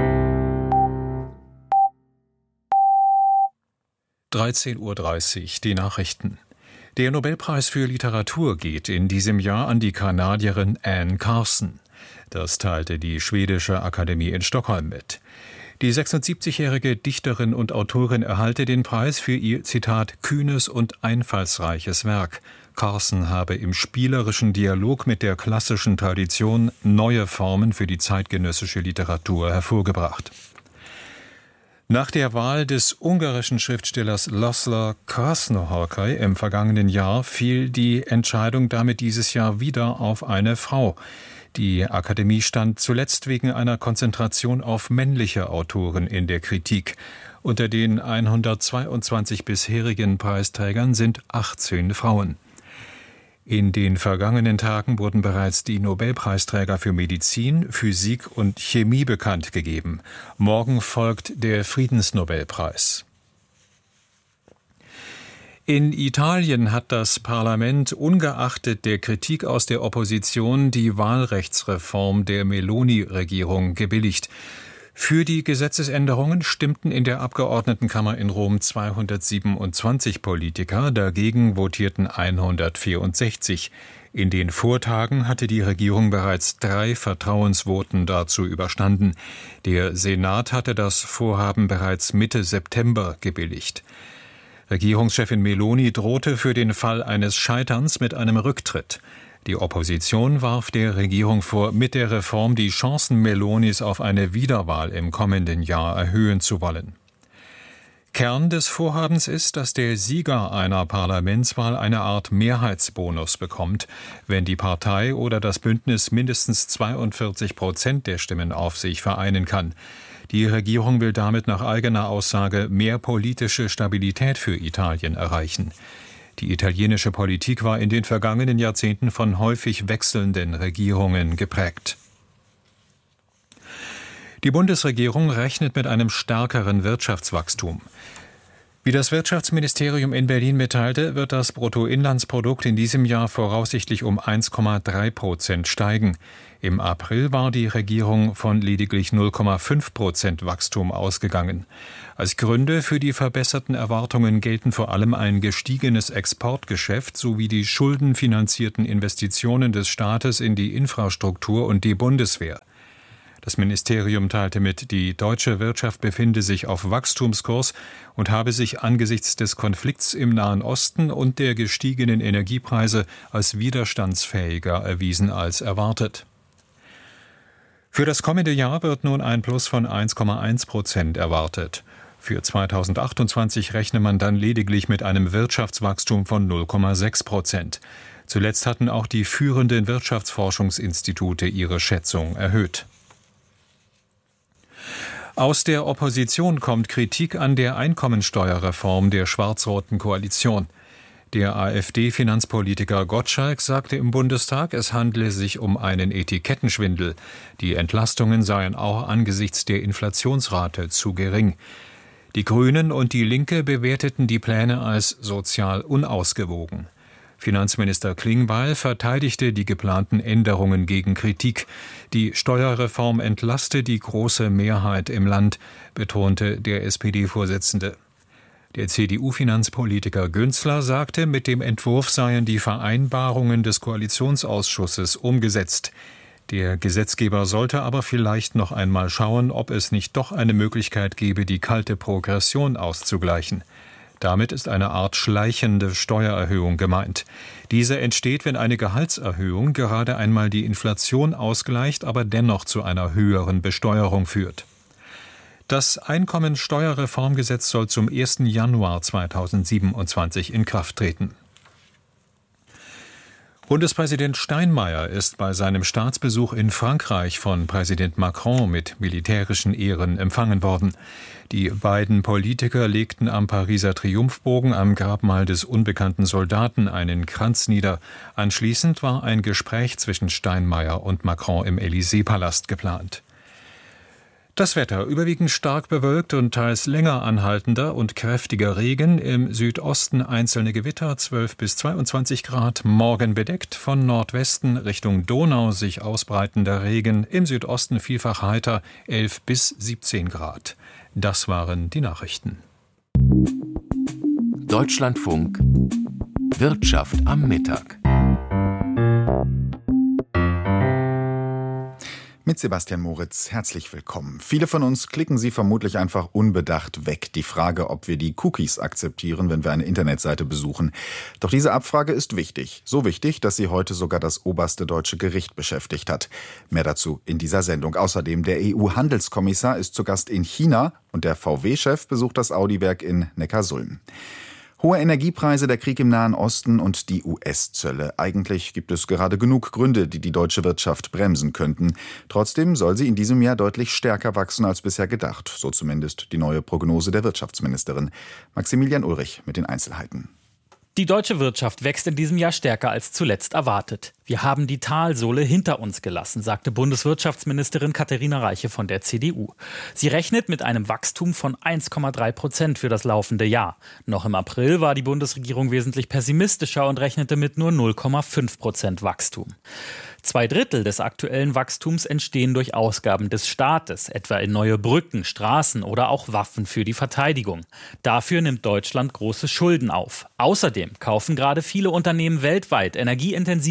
13:30 Uhr, die Nachrichten. Der Nobelpreis für Literatur geht in diesem Jahr an die Kanadierin Anne Carson. Das teilte die Schwedische Akademie in Stockholm mit. Die 76-jährige Dichterin und Autorin erhalte den Preis für ihr, Zitat, kühnes und einfallsreiches Werk. Carson habe im spielerischen Dialog mit der klassischen Tradition neue Formen für die zeitgenössische Literatur hervorgebracht. Nach der Wahl des ungarischen Schriftstellers László Krásno-Horkai im vergangenen Jahr fiel die Entscheidung damit dieses Jahr wieder auf eine Frau. Die Akademie stand zuletzt wegen einer Konzentration auf männliche Autoren in der Kritik. Unter den 122 bisherigen Preisträgern sind 18 Frauen. In den vergangenen Tagen wurden bereits die Nobelpreisträger für Medizin, Physik und Chemie bekannt gegeben. Morgen folgt der Friedensnobelpreis. In Italien hat das Parlament ungeachtet der Kritik aus der Opposition die Wahlrechtsreform der Meloni-Regierung gebilligt. Für die Gesetzesänderungen stimmten in der Abgeordnetenkammer in Rom 227 Politiker, dagegen votierten 164. In den Vortagen hatte die Regierung bereits 3 Vertrauensvoten dazu überstanden. Der Senat hatte das Vorhaben bereits Mitte September gebilligt. Regierungschefin Meloni drohte für den Fall eines Scheiterns mit einem Rücktritt. Die Opposition warf der Regierung vor, mit der Reform die Chancen Melonis auf eine Wiederwahl im kommenden Jahr erhöhen zu wollen. Kern des Vorhabens ist, dass der Sieger einer Parlamentswahl eine Art Mehrheitsbonus bekommt, wenn die Partei oder das Bündnis mindestens 42% der Stimmen auf sich vereinen kann. Die Regierung will damit nach eigener Aussage mehr politische Stabilität für Italien erreichen. Die italienische Politik war in den vergangenen Jahrzehnten von häufig wechselnden Regierungen geprägt. Die Bundesregierung rechnet mit einem stärkeren Wirtschaftswachstum. Wie das Wirtschaftsministerium in Berlin mitteilte, wird das Bruttoinlandsprodukt in diesem Jahr voraussichtlich um 1,3% steigen. Im April war die Regierung von lediglich 0,5% Wachstum ausgegangen. Als Gründe für die verbesserten Erwartungen gelten vor allem ein gestiegenes Exportgeschäft sowie die schuldenfinanzierten Investitionen des Staates in die Infrastruktur und die Bundeswehr. Das Ministerium teilte mit, die deutsche Wirtschaft befinde sich auf Wachstumskurs und habe sich angesichts des Konflikts im Nahen Osten und der gestiegenen Energiepreise als widerstandsfähiger erwiesen als erwartet. Für das kommende Jahr wird nun ein Plus von 1,1% erwartet. Für 2028 rechne man dann lediglich mit einem Wirtschaftswachstum von 0,6%. Zuletzt hatten auch die führenden Wirtschaftsforschungsinstitute ihre Schätzung erhöht. Aus der Opposition kommt Kritik an der Einkommensteuerreform der schwarz-roten Koalition. Der AfD-Finanzpolitiker Gottschalk sagte im Bundestag, es handle sich um einen Etikettenschwindel. Die Entlastungen seien auch angesichts der Inflationsrate zu gering. Die Grünen und die Linke bewerteten die Pläne als sozial unausgewogen. Finanzminister Klingbeil verteidigte die geplanten Änderungen gegen Kritik. Die Steuerreform entlaste die große Mehrheit im Land, betonte der SPD-Vorsitzende. Der CDU-Finanzpolitiker Günzler sagte, mit dem Entwurf seien die Vereinbarungen des Koalitionsausschusses umgesetzt. Der Gesetzgeber sollte aber vielleicht noch einmal schauen, ob es nicht doch eine Möglichkeit gäbe, die kalte Progression auszugleichen. Damit ist eine Art schleichende Steuererhöhung gemeint. Diese entsteht, wenn eine Gehaltserhöhung gerade einmal die Inflation ausgleicht, aber dennoch zu einer höheren Besteuerung führt. Das Einkommensteuerreformgesetz soll zum 1. Januar 2027 in Kraft treten. Bundespräsident Steinmeier ist bei seinem Staatsbesuch in Frankreich von Präsident Macron mit militärischen Ehren empfangen worden. Die beiden Politiker legten am Pariser Triumphbogen am Grabmal des unbekannten Soldaten einen Kranz nieder. Anschließend war ein Gespräch zwischen Steinmeier und Macron im Élysée-Palast geplant. Das Wetter überwiegend stark bewölkt und teils länger anhaltender und kräftiger Regen. Im Südosten einzelne Gewitter, 12 bis 22 Grad. Morgen bedeckt, von Nordwesten Richtung Donau sich ausbreitender Regen. Im Südosten vielfach heiter, 11 bis 17 Grad. Das waren die Nachrichten. Deutschlandfunk Wirtschaft am Mittag. Mit Sebastian Moritz, herzlich willkommen. Viele von uns klicken sie vermutlich einfach unbedacht weg. Die Frage, ob wir die Cookies akzeptieren, wenn wir eine Internetseite besuchen. Doch diese Abfrage ist wichtig. So wichtig, dass sie heute sogar das oberste deutsche Gericht beschäftigt hat. Mehr dazu in dieser Sendung. Außerdem, der EU-Handelskommissar ist zu Gast in China und der VW-Chef besucht das Audi-Werk in Neckarsulm. Hohe Energiepreise, der Krieg im Nahen Osten und die US-Zölle. Eigentlich gibt es gerade genug Gründe, die die deutsche Wirtschaft bremsen könnten. Trotzdem soll sie in diesem Jahr deutlich stärker wachsen als bisher gedacht. So zumindest die neue Prognose der Wirtschaftsministerin. Maximilian Ulrich mit den Einzelheiten. Die deutsche Wirtschaft wächst in diesem Jahr stärker als zuletzt erwartet. Wir haben die Talsohle hinter uns gelassen, sagte Bundeswirtschaftsministerin Katharina Reiche von der CDU. Sie rechnet mit einem Wachstum von 1,3% für das laufende Jahr. Noch im April war die Bundesregierung wesentlich pessimistischer und rechnete mit nur 0,5% Wachstum. 2/3 des aktuellen Wachstums entstehen durch Ausgaben des Staates, etwa in neue Brücken, Straßen oder auch Waffen für die Verteidigung. Dafür nimmt Deutschland große Schulden auf. Außerdem kaufen gerade viele Unternehmen weltweit energieintensive Güter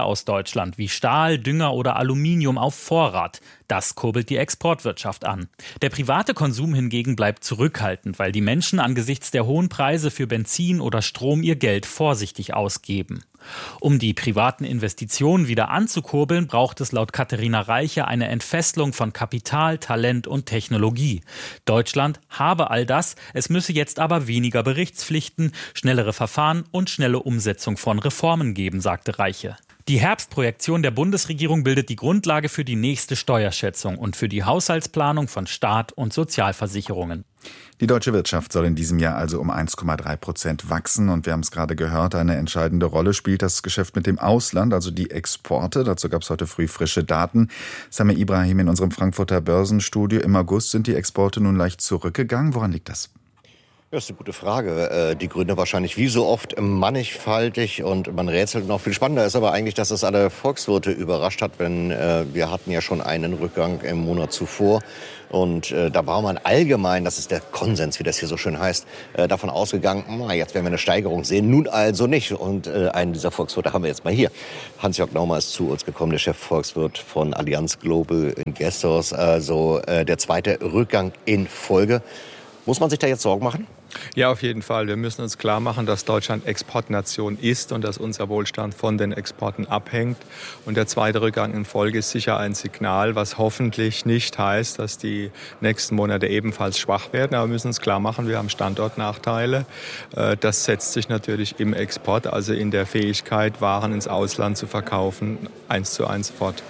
Metalle aus Deutschland wie Stahl, Dünger oder Aluminium auf Vorrat. Das kurbelt die Exportwirtschaft an. Der private Konsum hingegen bleibt zurückhaltend, weil die Menschen angesichts der hohen Preise für Benzin oder Strom ihr Geld vorsichtig ausgeben. Um die privaten Investitionen wieder anzukurbeln, braucht es laut Katharina Reiche eine Entfesselung von Kapital, Talent und Technologie. Deutschland habe all das, es müsse jetzt aber weniger Berichtspflichten, schnellere Verfahren und schnelle Umsetzung von Reformen geben, sagte Reiche. Die Herbstprojektion der Bundesregierung bildet die Grundlage für die nächste Steuerschätzung und für die Haushaltsplanung von Staat und Sozialversicherungen. Die deutsche Wirtschaft soll in diesem Jahr also um 1,3% wachsen. Und wir haben es gerade gehört, eine entscheidende Rolle spielt das Geschäft mit dem Ausland, also die Exporte. Dazu gab es heute früh frische Daten. Samir Ibrahim in unserem Frankfurter Börsenstudio. Im August sind die Exporte nun leicht zurückgegangen. Woran liegt das? Das ist eine gute Frage. Die Gründe wahrscheinlich wie so oft mannigfaltig und man rätselt noch. Viel spannender ist aber eigentlich, dass es alle Volkswirte überrascht hat, denn wir hatten ja schon einen Rückgang im Monat zuvor. Und da war man allgemein, das ist der Konsens, wie das hier so schön heißt, davon ausgegangen, jetzt werden wir eine Steigerung sehen, nun also nicht. Und einen dieser Volkswirte haben wir jetzt mal hier. Hans-Jörg Naumer ist zu uns gekommen, der Chefvolkswirt von Allianz Global Investors, also der zweite Rückgang in Folge. Muss man sich da jetzt Sorgen machen? Ja, auf jeden Fall. Wir müssen uns klar machen, dass Deutschland Exportnation ist und dass unser Wohlstand von den Exporten abhängt. Und der zweite Rückgang in Folge ist sicher ein Signal, was hoffentlich nicht heißt, dass die nächsten Monate ebenfalls schwach werden. Aber wir müssen uns klar machen, wir haben Standortnachteile. Das setzt sich natürlich im Export, also in der Fähigkeit, Waren ins Ausland zu verkaufen, 1:1 fort.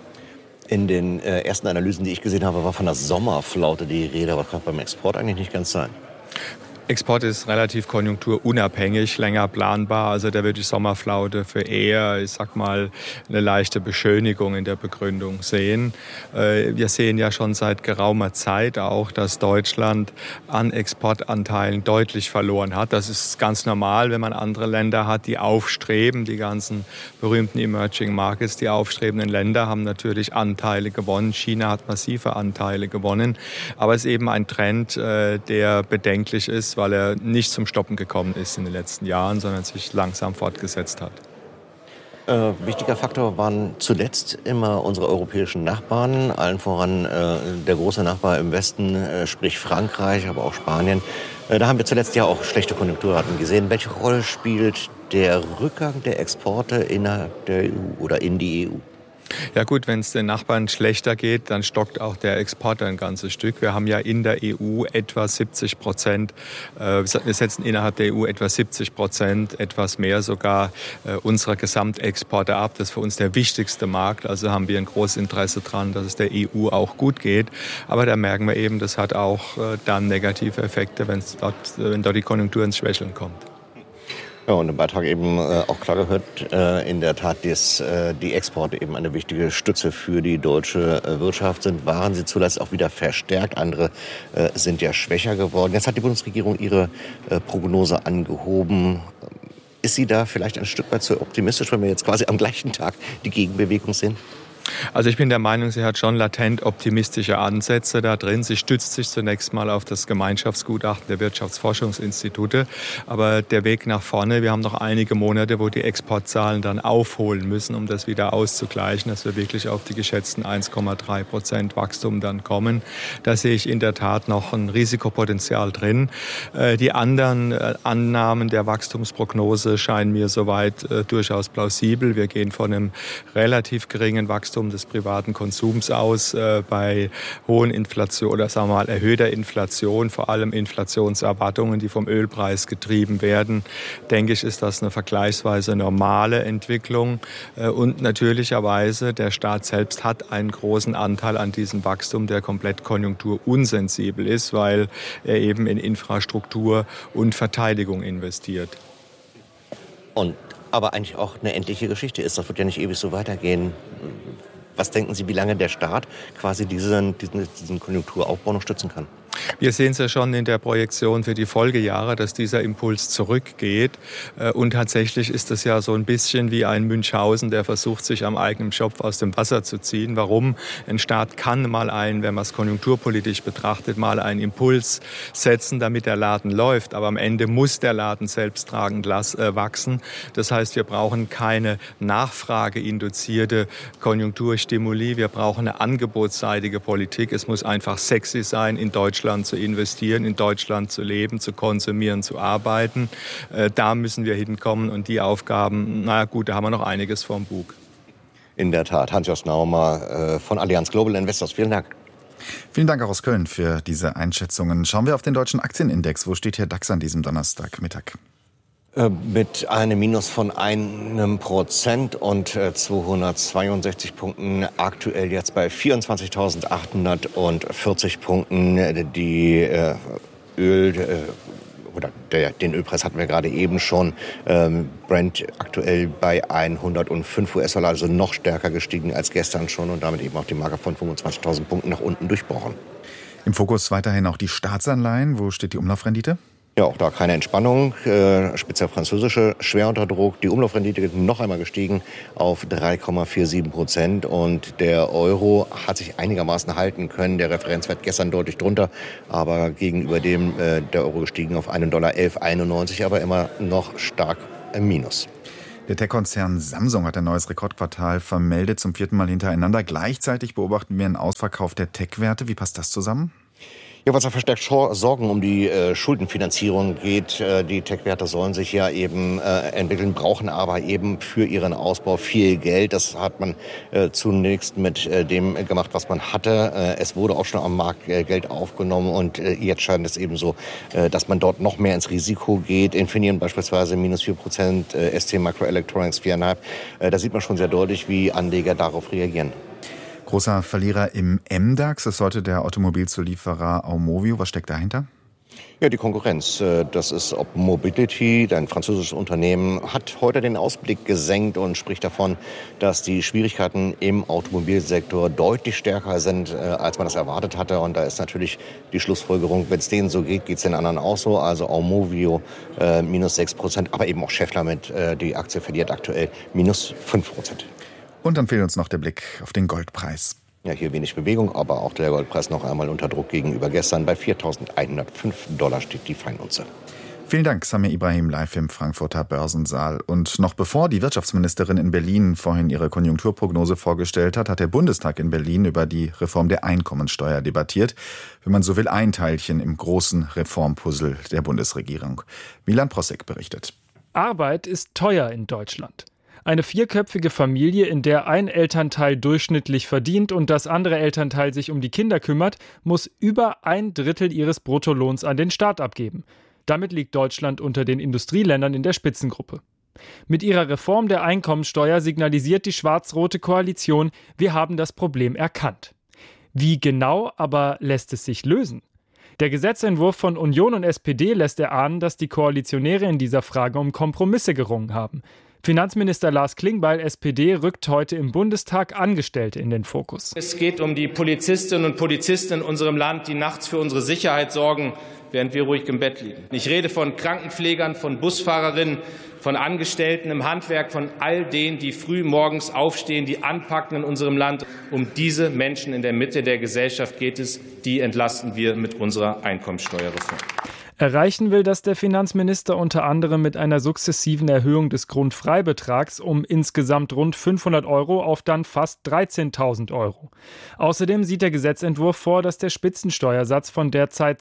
In den ersten Analysen, die ich gesehen habe, war von der Sommerflaute die Rede, aber kann beim Export eigentlich nicht ganz sein. Export ist relativ konjunkturunabhängig, länger planbar. Also da würde ich Sommerflaute für eher, ich sag mal, eine leichte Beschönigung in der Begründung sehen. Wir sehen ja schon seit geraumer Zeit auch, dass Deutschland an Exportanteilen deutlich verloren hat. Das ist ganz normal, wenn man andere Länder hat, die aufstreben. Die ganzen berühmten Emerging Markets, die aufstrebenden Länder haben natürlich Anteile gewonnen. China hat massive Anteile gewonnen. Aber es ist eben ein Trend, der bedenklich ist, weil er nicht zum Stoppen gekommen ist in den letzten Jahren, sondern sich langsam fortgesetzt hat. Wichtiger Faktor waren zuletzt immer unsere europäischen Nachbarn, allen voran der große Nachbar im Westen, sprich Frankreich, aber auch Spanien. Da haben wir zuletzt ja auch schlechte Konjunkturraten gesehen. Welche Rolle spielt der Rückgang der Exporte innerhalb der EU oder in die EU? Ja gut, wenn es den Nachbarn schlechter geht, dann stockt auch der Export ein ganzes Stück. Wir haben ja in der EU etwa 70%, wir setzen innerhalb der EU etwa 70%, etwas mehr sogar unserer Gesamtexporte ab. Das ist für uns der wichtigste Markt, also haben wir ein großes Interesse daran, dass es der EU auch gut geht. Aber da merken wir eben, das hat auch dann negative Effekte, wenn dort die Konjunktur ins Schwächeln kommt. Ja, und im Beitrag eben auch klar gehört, in der Tat, dass die Exporte eben eine wichtige Stütze für die deutsche Wirtschaft sind. Waren sie zuletzt auch wieder verstärkt, andere sind ja schwächer geworden. Jetzt hat die Bundesregierung ihre Prognose angehoben. Ist sie da vielleicht ein Stück weit zu optimistisch, wenn wir jetzt quasi am gleichen Tag die Gegenbewegung sehen? Also ich bin der Meinung, sie hat schon latent optimistische Ansätze da drin. Sie stützt sich zunächst mal auf das Gemeinschaftsgutachten der Wirtschaftsforschungsinstitute. Aber der Weg nach vorne, wir haben noch einige Monate, wo die Exportzahlen dann aufholen müssen, um das wieder auszugleichen, dass wir wirklich auf die geschätzten 1,3% Wachstum dann kommen. Da sehe ich in der Tat noch ein Risikopotenzial drin. Die anderen Annahmen der Wachstumsprognose scheinen mir soweit durchaus plausibel. Wir gehen von einem relativ geringen Wachstum des privaten Konsums aus, bei hohen Inflation oder sagen wir mal erhöhter Inflation, vor allem Inflationserwartungen, die vom Ölpreis getrieben werden, denke ich, ist das eine vergleichsweise normale Entwicklung. Und natürlicherweise, der Staat selbst hat einen großen Anteil an diesem Wachstum, der komplett konjunkturunsensibel ist, weil er eben in Infrastruktur und Verteidigung investiert. Und aber eigentlich auch eine endliche Geschichte ist. Das wird ja nicht ewig so weitergehen. Was denken Sie, wie lange der Staat quasi diesen Konjunkturaufbau noch stützen kann? Wir sehen es ja schon in der Projektion für die Folgejahre, dass dieser Impuls zurückgeht. Und tatsächlich ist das ja so ein bisschen wie ein Münchhausen, der versucht, sich am eigenen Schopf aus dem Wasser zu ziehen. Warum? Ein Staat kann mal wenn man es konjunkturpolitisch betrachtet, mal einen Impuls setzen, damit der Laden läuft. Aber am Ende muss der Laden selbsttragend wachsen. Das heißt, wir brauchen keine nachfrageinduzierte Konjunkturstimuli. Wir brauchen eine angebotsseitige Politik. Es muss einfach sexy sein, in Deutschland zu investieren, in Deutschland zu leben, zu konsumieren, zu arbeiten. Da müssen wir hinkommen und die Aufgaben, da haben wir noch einiges vorm Bug. In der Tat. Hans-Jost Naumer von Allianz Global Investors. Vielen Dank. Vielen Dank auch aus Köln für diese Einschätzungen. Schauen wir auf den deutschen Aktienindex. Wo steht hier DAX an diesem Donnerstagmittag? Mit einem Minus von 1% und 262 Punkten. Aktuell jetzt bei 24.840 Punkten. Die den Ölpreis hatten wir gerade eben schon. Brent aktuell bei 105 US-Dollar, also noch stärker gestiegen als gestern schon und damit eben auch die Marke von 25.000 Punkten nach unten durchbrochen. Im Fokus weiterhin auch die Staatsanleihen. Wo steht die Umlaufrendite? Ja, auch da keine Entspannung. Speziell französische schwer unter Druck. Die Umlaufrendite noch einmal gestiegen auf 3,47%. Und der Euro hat sich einigermaßen halten können. Der Referenzwert gestern deutlich drunter, aber gegenüber dem der Euro gestiegen auf $1,1191, aber immer noch stark im Minus. Der Tech-Konzern Samsung hat ein neues Rekordquartal vermeldet, zum 4. Mal hintereinander. Gleichzeitig beobachten wir einen Ausverkauf der Tech-Werte. Wie passt das zusammen? Ja, was da verstärkt Sorgen um die Schuldenfinanzierung geht. Die Tech-Werte sollen sich ja eben entwickeln, brauchen aber eben für ihren Ausbau viel Geld. Das hat man zunächst mit dem gemacht, was man hatte. Es wurde auch schon am Markt Geld aufgenommen und jetzt scheint es eben so, dass man dort noch mehr ins Risiko geht. Infineon beispielsweise minus 4%, ST Microelectronics 4,5%. Da sieht man schon sehr deutlich, wie Anleger darauf reagieren. Großer Verlierer im MDAX ist heute der Automobilzulieferer Aumovio. Was steckt dahinter? Ja, die Konkurrenz. Das ist Mobility, ein französisches Unternehmen, hat heute den Ausblick gesenkt und spricht davon, dass die Schwierigkeiten im Automobilsektor deutlich stärker sind, als man das erwartet hatte. Und da ist natürlich die Schlussfolgerung, wenn es denen so geht, geht es den anderen auch so. Also Aumovio minus 6%, aber eben auch Schaeffler die Aktie verliert aktuell minus 5%. Und dann fehlt uns noch der Blick auf den Goldpreis. Ja, hier wenig Bewegung, aber auch der Goldpreis noch einmal unter Druck gegenüber gestern. Bei $4.105 steht die Feinunze. Vielen Dank, Samir Ibrahim, live im Frankfurter Börsensaal. Und noch bevor die Wirtschaftsministerin in Berlin vorhin ihre Konjunkturprognose vorgestellt hat, hat der Bundestag in Berlin über die Reform der Einkommensteuer debattiert. Wenn man so will, ein Teilchen im großen Reformpuzzle der Bundesregierung. Milan Prossek berichtet. Arbeit ist teuer in Deutschland. Eine vierköpfige Familie, in der ein Elternteil durchschnittlich verdient und das andere Elternteil sich um die Kinder kümmert, muss über 1/3 ihres Bruttolohns an den Staat abgeben. Damit liegt Deutschland unter den Industrieländern in der Spitzengruppe. Mit ihrer Reform der Einkommensteuer signalisiert die schwarz-rote Koalition, wir haben das Problem erkannt. Wie genau aber lässt es sich lösen? Der Gesetzentwurf von Union und SPD lässt erahnen, dass die Koalitionäre in dieser Frage um Kompromisse gerungen haben. Finanzminister Lars Klingbeil, SPD, rückt heute im Bundestag Angestellte in den Fokus. Es geht um die Polizistinnen und Polizisten in unserem Land, die nachts für unsere Sicherheit sorgen, während wir ruhig im Bett liegen. Ich rede von Krankenpflegern, von Busfahrerinnen, von Angestellten im Handwerk, von all denen, die früh morgens aufstehen, die anpacken in unserem Land. Um diese Menschen in der Mitte der Gesellschaft geht es. Die entlasten wir mit unserer Einkommensteuerreform. Erreichen will das der Finanzminister unter anderem mit einer sukzessiven Erhöhung des Grundfreibetrags um insgesamt rund 500 € auf dann fast 13.000 €. Außerdem sieht der Gesetzentwurf vor, dass der Spitzensteuersatz von derzeit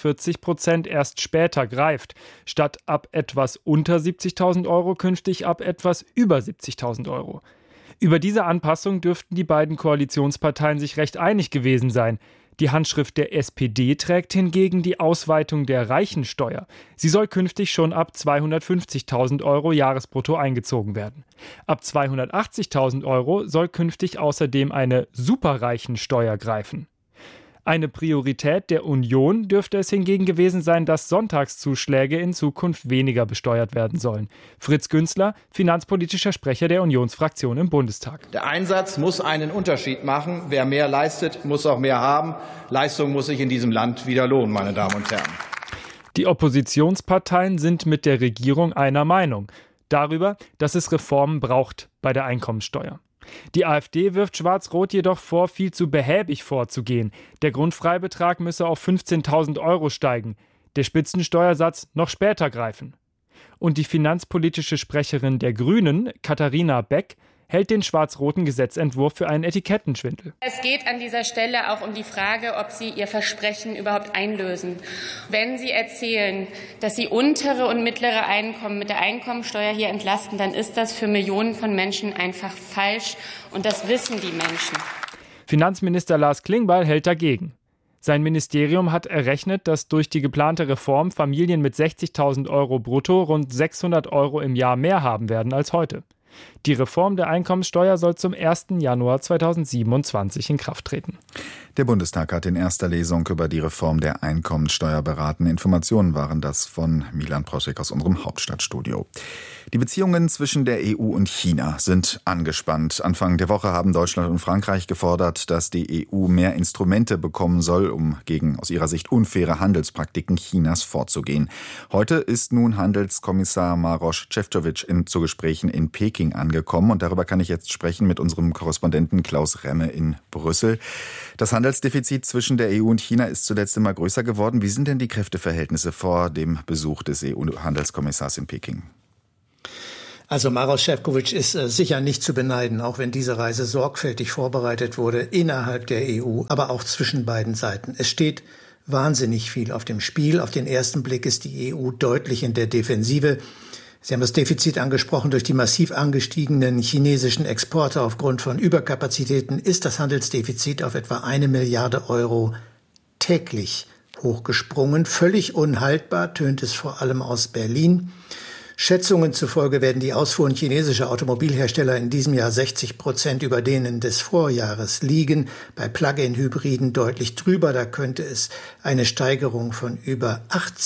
42% erst später greift, statt ab etwas unter 70.000 € künftig ab etwas über 70.000 €. Über diese Anpassung dürften die beiden Koalitionsparteien sich recht einig gewesen sein. Die Handschrift der SPD trägt hingegen die Ausweitung der Reichensteuer. Sie soll künftig schon ab 250.000 € Jahresbrutto eingezogen werden. Ab 280.000 € soll künftig außerdem eine Superreichensteuer greifen. Eine Priorität der Union dürfte es hingegen gewesen sein, dass Sonntagszuschläge in Zukunft weniger besteuert werden sollen. Fritz Günzler, finanzpolitischer Sprecher der Unionsfraktion im Bundestag. Der Einsatz muss einen Unterschied machen. Wer mehr leistet, muss auch mehr haben. Leistung muss sich in diesem Land wieder lohnen, meine Damen und Herren. Die Oppositionsparteien sind mit der Regierung einer Meinung darüber, dass es Reformen braucht bei der Einkommensteuer. Die AfD wirft Schwarz-Rot jedoch vor, viel zu behäbig vorzugehen. Der Grundfreibetrag müsse auf 15.000 € steigen, der Spitzensteuersatz noch später greifen. Und die finanzpolitische Sprecherin der Grünen, Katharina Beck, hält den schwarz-roten Gesetzentwurf für einen Etikettenschwindel. Es geht an dieser Stelle auch um die Frage, ob Sie Ihr Versprechen überhaupt einlösen. Wenn Sie erzählen, dass Sie untere und mittlere Einkommen mit der Einkommensteuer hier entlasten, dann ist das für Millionen von Menschen einfach falsch. Und das wissen die Menschen. Finanzminister Lars Klingbeil hält dagegen. Sein Ministerium hat errechnet, dass durch die geplante Reform Familien mit 60.000 € brutto rund 600 € im Jahr mehr haben werden als heute. Die Reform der Einkommenssteuer soll zum 1. Januar 2027 in Kraft treten. Der Bundestag hat in erster Lesung über die Reform der Einkommenssteuer beraten. Informationen waren das von Milan Proschek aus unserem Hauptstadtstudio. Die Beziehungen zwischen der EU und China sind angespannt. Anfang der Woche haben Deutschland und Frankreich gefordert, dass die EU mehr Instrumente bekommen soll, um gegen aus ihrer Sicht unfaire Handelspraktiken Chinas vorzugehen. Heute ist nun Handelskommissar Maroš Šefčovič zu Gesprächen in Peking angekommen. Und darüber kann ich jetzt sprechen mit unserem Korrespondenten Klaus Remme in Brüssel. Das Handelsdefizit zwischen der EU und China ist zuletzt immer größer geworden. Wie sind denn die Kräfteverhältnisse vor dem Besuch des EU-Handelskommissars in Peking? Also Maroš Šefčovič ist sicher nicht zu beneiden, auch wenn diese Reise sorgfältig vorbereitet wurde innerhalb der EU, aber auch zwischen beiden Seiten. Es steht wahnsinnig viel auf dem Spiel. Auf den ersten Blick ist die EU deutlich in der Defensive. Sie haben das Defizit angesprochen. Durch die massiv angestiegenen chinesischen Exporte aufgrund von Überkapazitäten ist das Handelsdefizit auf etwa 1 Milliarde € täglich hochgesprungen. Völlig unhaltbar, tönt es vor allem aus Berlin. Schätzungen zufolge werden die Ausfuhren chinesischer Automobilhersteller in diesem Jahr 60% über denen des Vorjahres liegen. Bei Plug-in-Hybriden deutlich drüber. Da könnte es eine Steigerung von über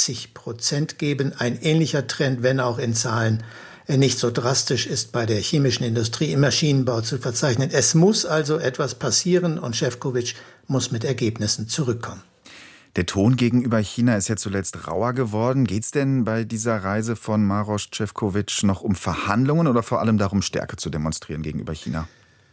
80% geben. Ein ähnlicher Trend, wenn auch in Zahlen nicht so drastisch, ist bei der chemischen Industrie im Maschinenbau zu verzeichnen. Es muss also etwas passieren und Šefčovič muss mit Ergebnissen zurückkommen. Der Ton gegenüber China ist ja zuletzt rauer geworden. Geht es denn bei dieser Reise von Maroš Šefčovič noch um Verhandlungen oder vor allem darum, Stärke zu demonstrieren gegenüber China?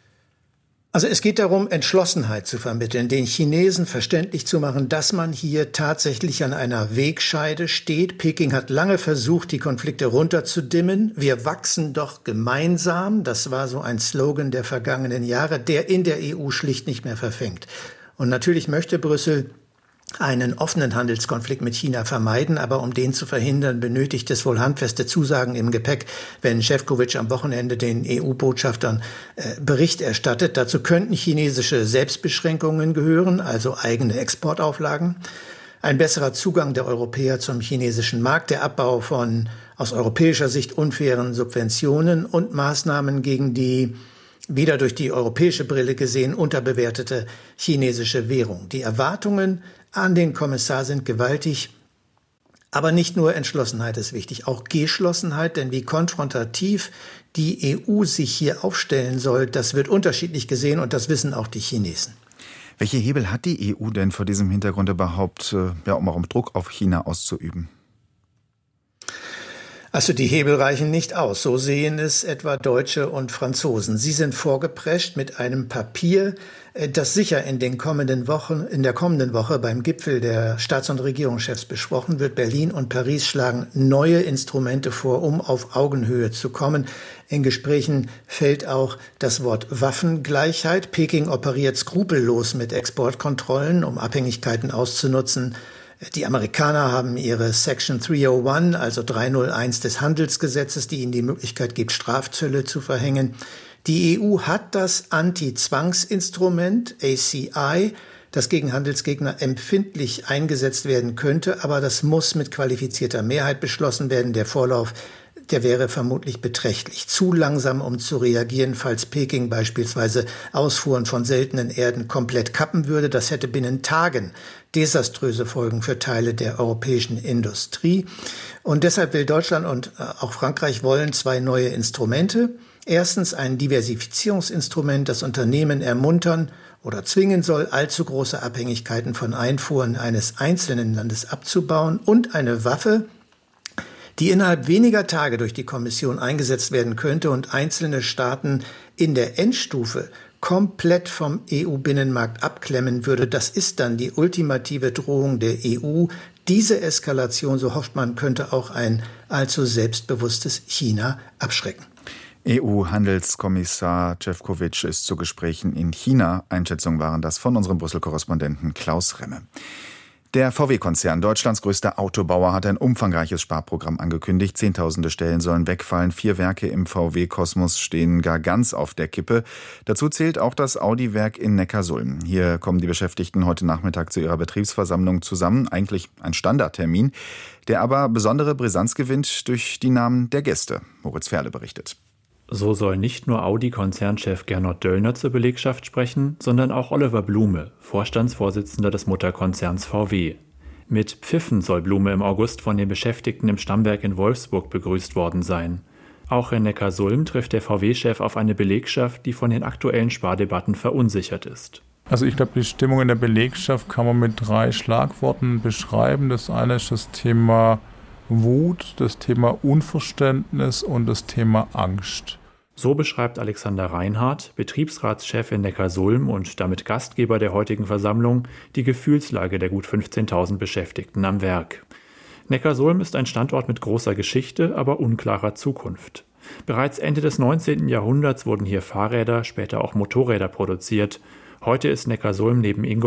Also es geht darum, Entschlossenheit zu vermitteln, den Chinesen verständlich zu machen, dass man hier tatsächlich an einer Wegscheide steht. Peking hat lange versucht, die Konflikte runterzudimmen. Wir wachsen doch gemeinsam. Das war so ein Slogan der vergangenen Jahre, der in der EU schlicht nicht mehr verfängt. Und natürlich möchte Brüssel einen offenen Handelskonflikt mit China vermeiden, aber um den zu verhindern, benötigt es wohl handfeste Zusagen im Gepäck, wenn Šefčovič am Wochenende den EU-Botschaftern Bericht erstattet. Dazu könnten chinesische Selbstbeschränkungen gehören, also eigene Exportauflagen, ein besserer Zugang der Europäer zum chinesischen Markt, der Abbau von aus europäischer Sicht unfairen Subventionen und Maßnahmen gegen die wieder durch die europäische Brille gesehen unterbewertete chinesische Währung. Die Erwartungen an den Kommissar sind gewaltig, aber nicht nur Entschlossenheit ist wichtig, auch Geschlossenheit, denn wie konfrontativ die EU sich hier aufstellen soll, das wird unterschiedlich gesehen und das wissen auch die Chinesen. Welche Hebel hat die EU denn vor diesem Hintergrund überhaupt, um auch Druck auf China auszuüben? Also die Hebel reichen nicht aus. So sehen es etwa Deutsche und Franzosen. Sie sind vorgeprescht mit einem Papier, das sicher in der kommenden Woche beim Gipfel der Staats- und Regierungschefs besprochen wird. Berlin und Paris schlagen neue Instrumente vor, um auf Augenhöhe zu kommen. In Gesprächen fällt auch das Wort Waffengleichheit. Peking operiert skrupellos mit Exportkontrollen, um Abhängigkeiten auszunutzen. Die Amerikaner haben ihre Section 301, also 301 des Handelsgesetzes, die ihnen die Möglichkeit gibt, Strafzölle zu verhängen. Die EU hat das Anti-Zwangsinstrument ACI, das gegen Handelsgegner empfindlich eingesetzt werden könnte, aber das muss mit qualifizierter Mehrheit beschlossen werden. Der Vorlauf der wäre vermutlich beträchtlich. Zu langsam, um zu reagieren, falls Peking beispielsweise Ausfuhren von seltenen Erden komplett kappen würde. Das hätte binnen Tagen desaströse Folgen für Teile der europäischen Industrie. Und deshalb will Deutschland und auch Frankreich wollen 2 neue Instrumente. Erstens ein Diversifizierungsinstrument, das Unternehmen ermuntern oder zwingen soll, allzu große Abhängigkeiten von Einfuhren eines einzelnen Landes abzubauen, und eine Waffe, die innerhalb weniger Tage durch die Kommission eingesetzt werden könnte und einzelne Staaten in der Endstufe komplett vom EU-Binnenmarkt abklemmen würde. Das ist dann die ultimative Drohung der EU. Diese Eskalation, so hofft man, könnte auch ein allzu selbstbewusstes China abschrecken. EU-Handelskommissar Šefčovič ist zu Gesprächen in China. Einschätzungen waren das von unserem Brüssel-Korrespondenten Klaus Remme. Der VW-Konzern, Deutschlands größter Autobauer, hat ein umfangreiches Sparprogramm angekündigt. Zehntausende Stellen sollen wegfallen. 4 Werke im VW-Kosmos stehen gar ganz auf der Kippe. Dazu zählt auch das Audi-Werk in Neckarsulm. Hier kommen die Beschäftigten heute Nachmittag zu ihrer Betriebsversammlung zusammen. Eigentlich ein Standardtermin, der aber besondere Brisanz gewinnt durch die Namen der Gäste. Moritz Ferle berichtet. So soll nicht nur Audi-Konzernchef Gernot Döllner zur Belegschaft sprechen, sondern auch Oliver Blume, Vorstandsvorsitzender des Mutterkonzerns VW. Mit Pfiffen soll Blume im August von den Beschäftigten im Stammwerk in Wolfsburg begrüßt worden sein. Auch in Neckarsulm trifft der VW-Chef auf eine Belegschaft, die von den aktuellen Spardebatten verunsichert ist. Also ich glaube, die Stimmung in der Belegschaft kann man mit 3 Schlagworten beschreiben. Das eine ist das Thema Wut, das Thema Unverständnis und das Thema Angst. So beschreibt Alexander Reinhardt, Betriebsratschef in Neckarsulm und damit Gastgeber der heutigen Versammlung, die Gefühlslage der gut 15.000 Beschäftigten am Werk. Neckarsulm ist ein Standort mit großer Geschichte, aber unklarer Zukunft. Bereits Ende des 19. Jahrhunderts wurden hier Fahrräder, später auch Motorräder produziert. Heute ist Neckarsulm neben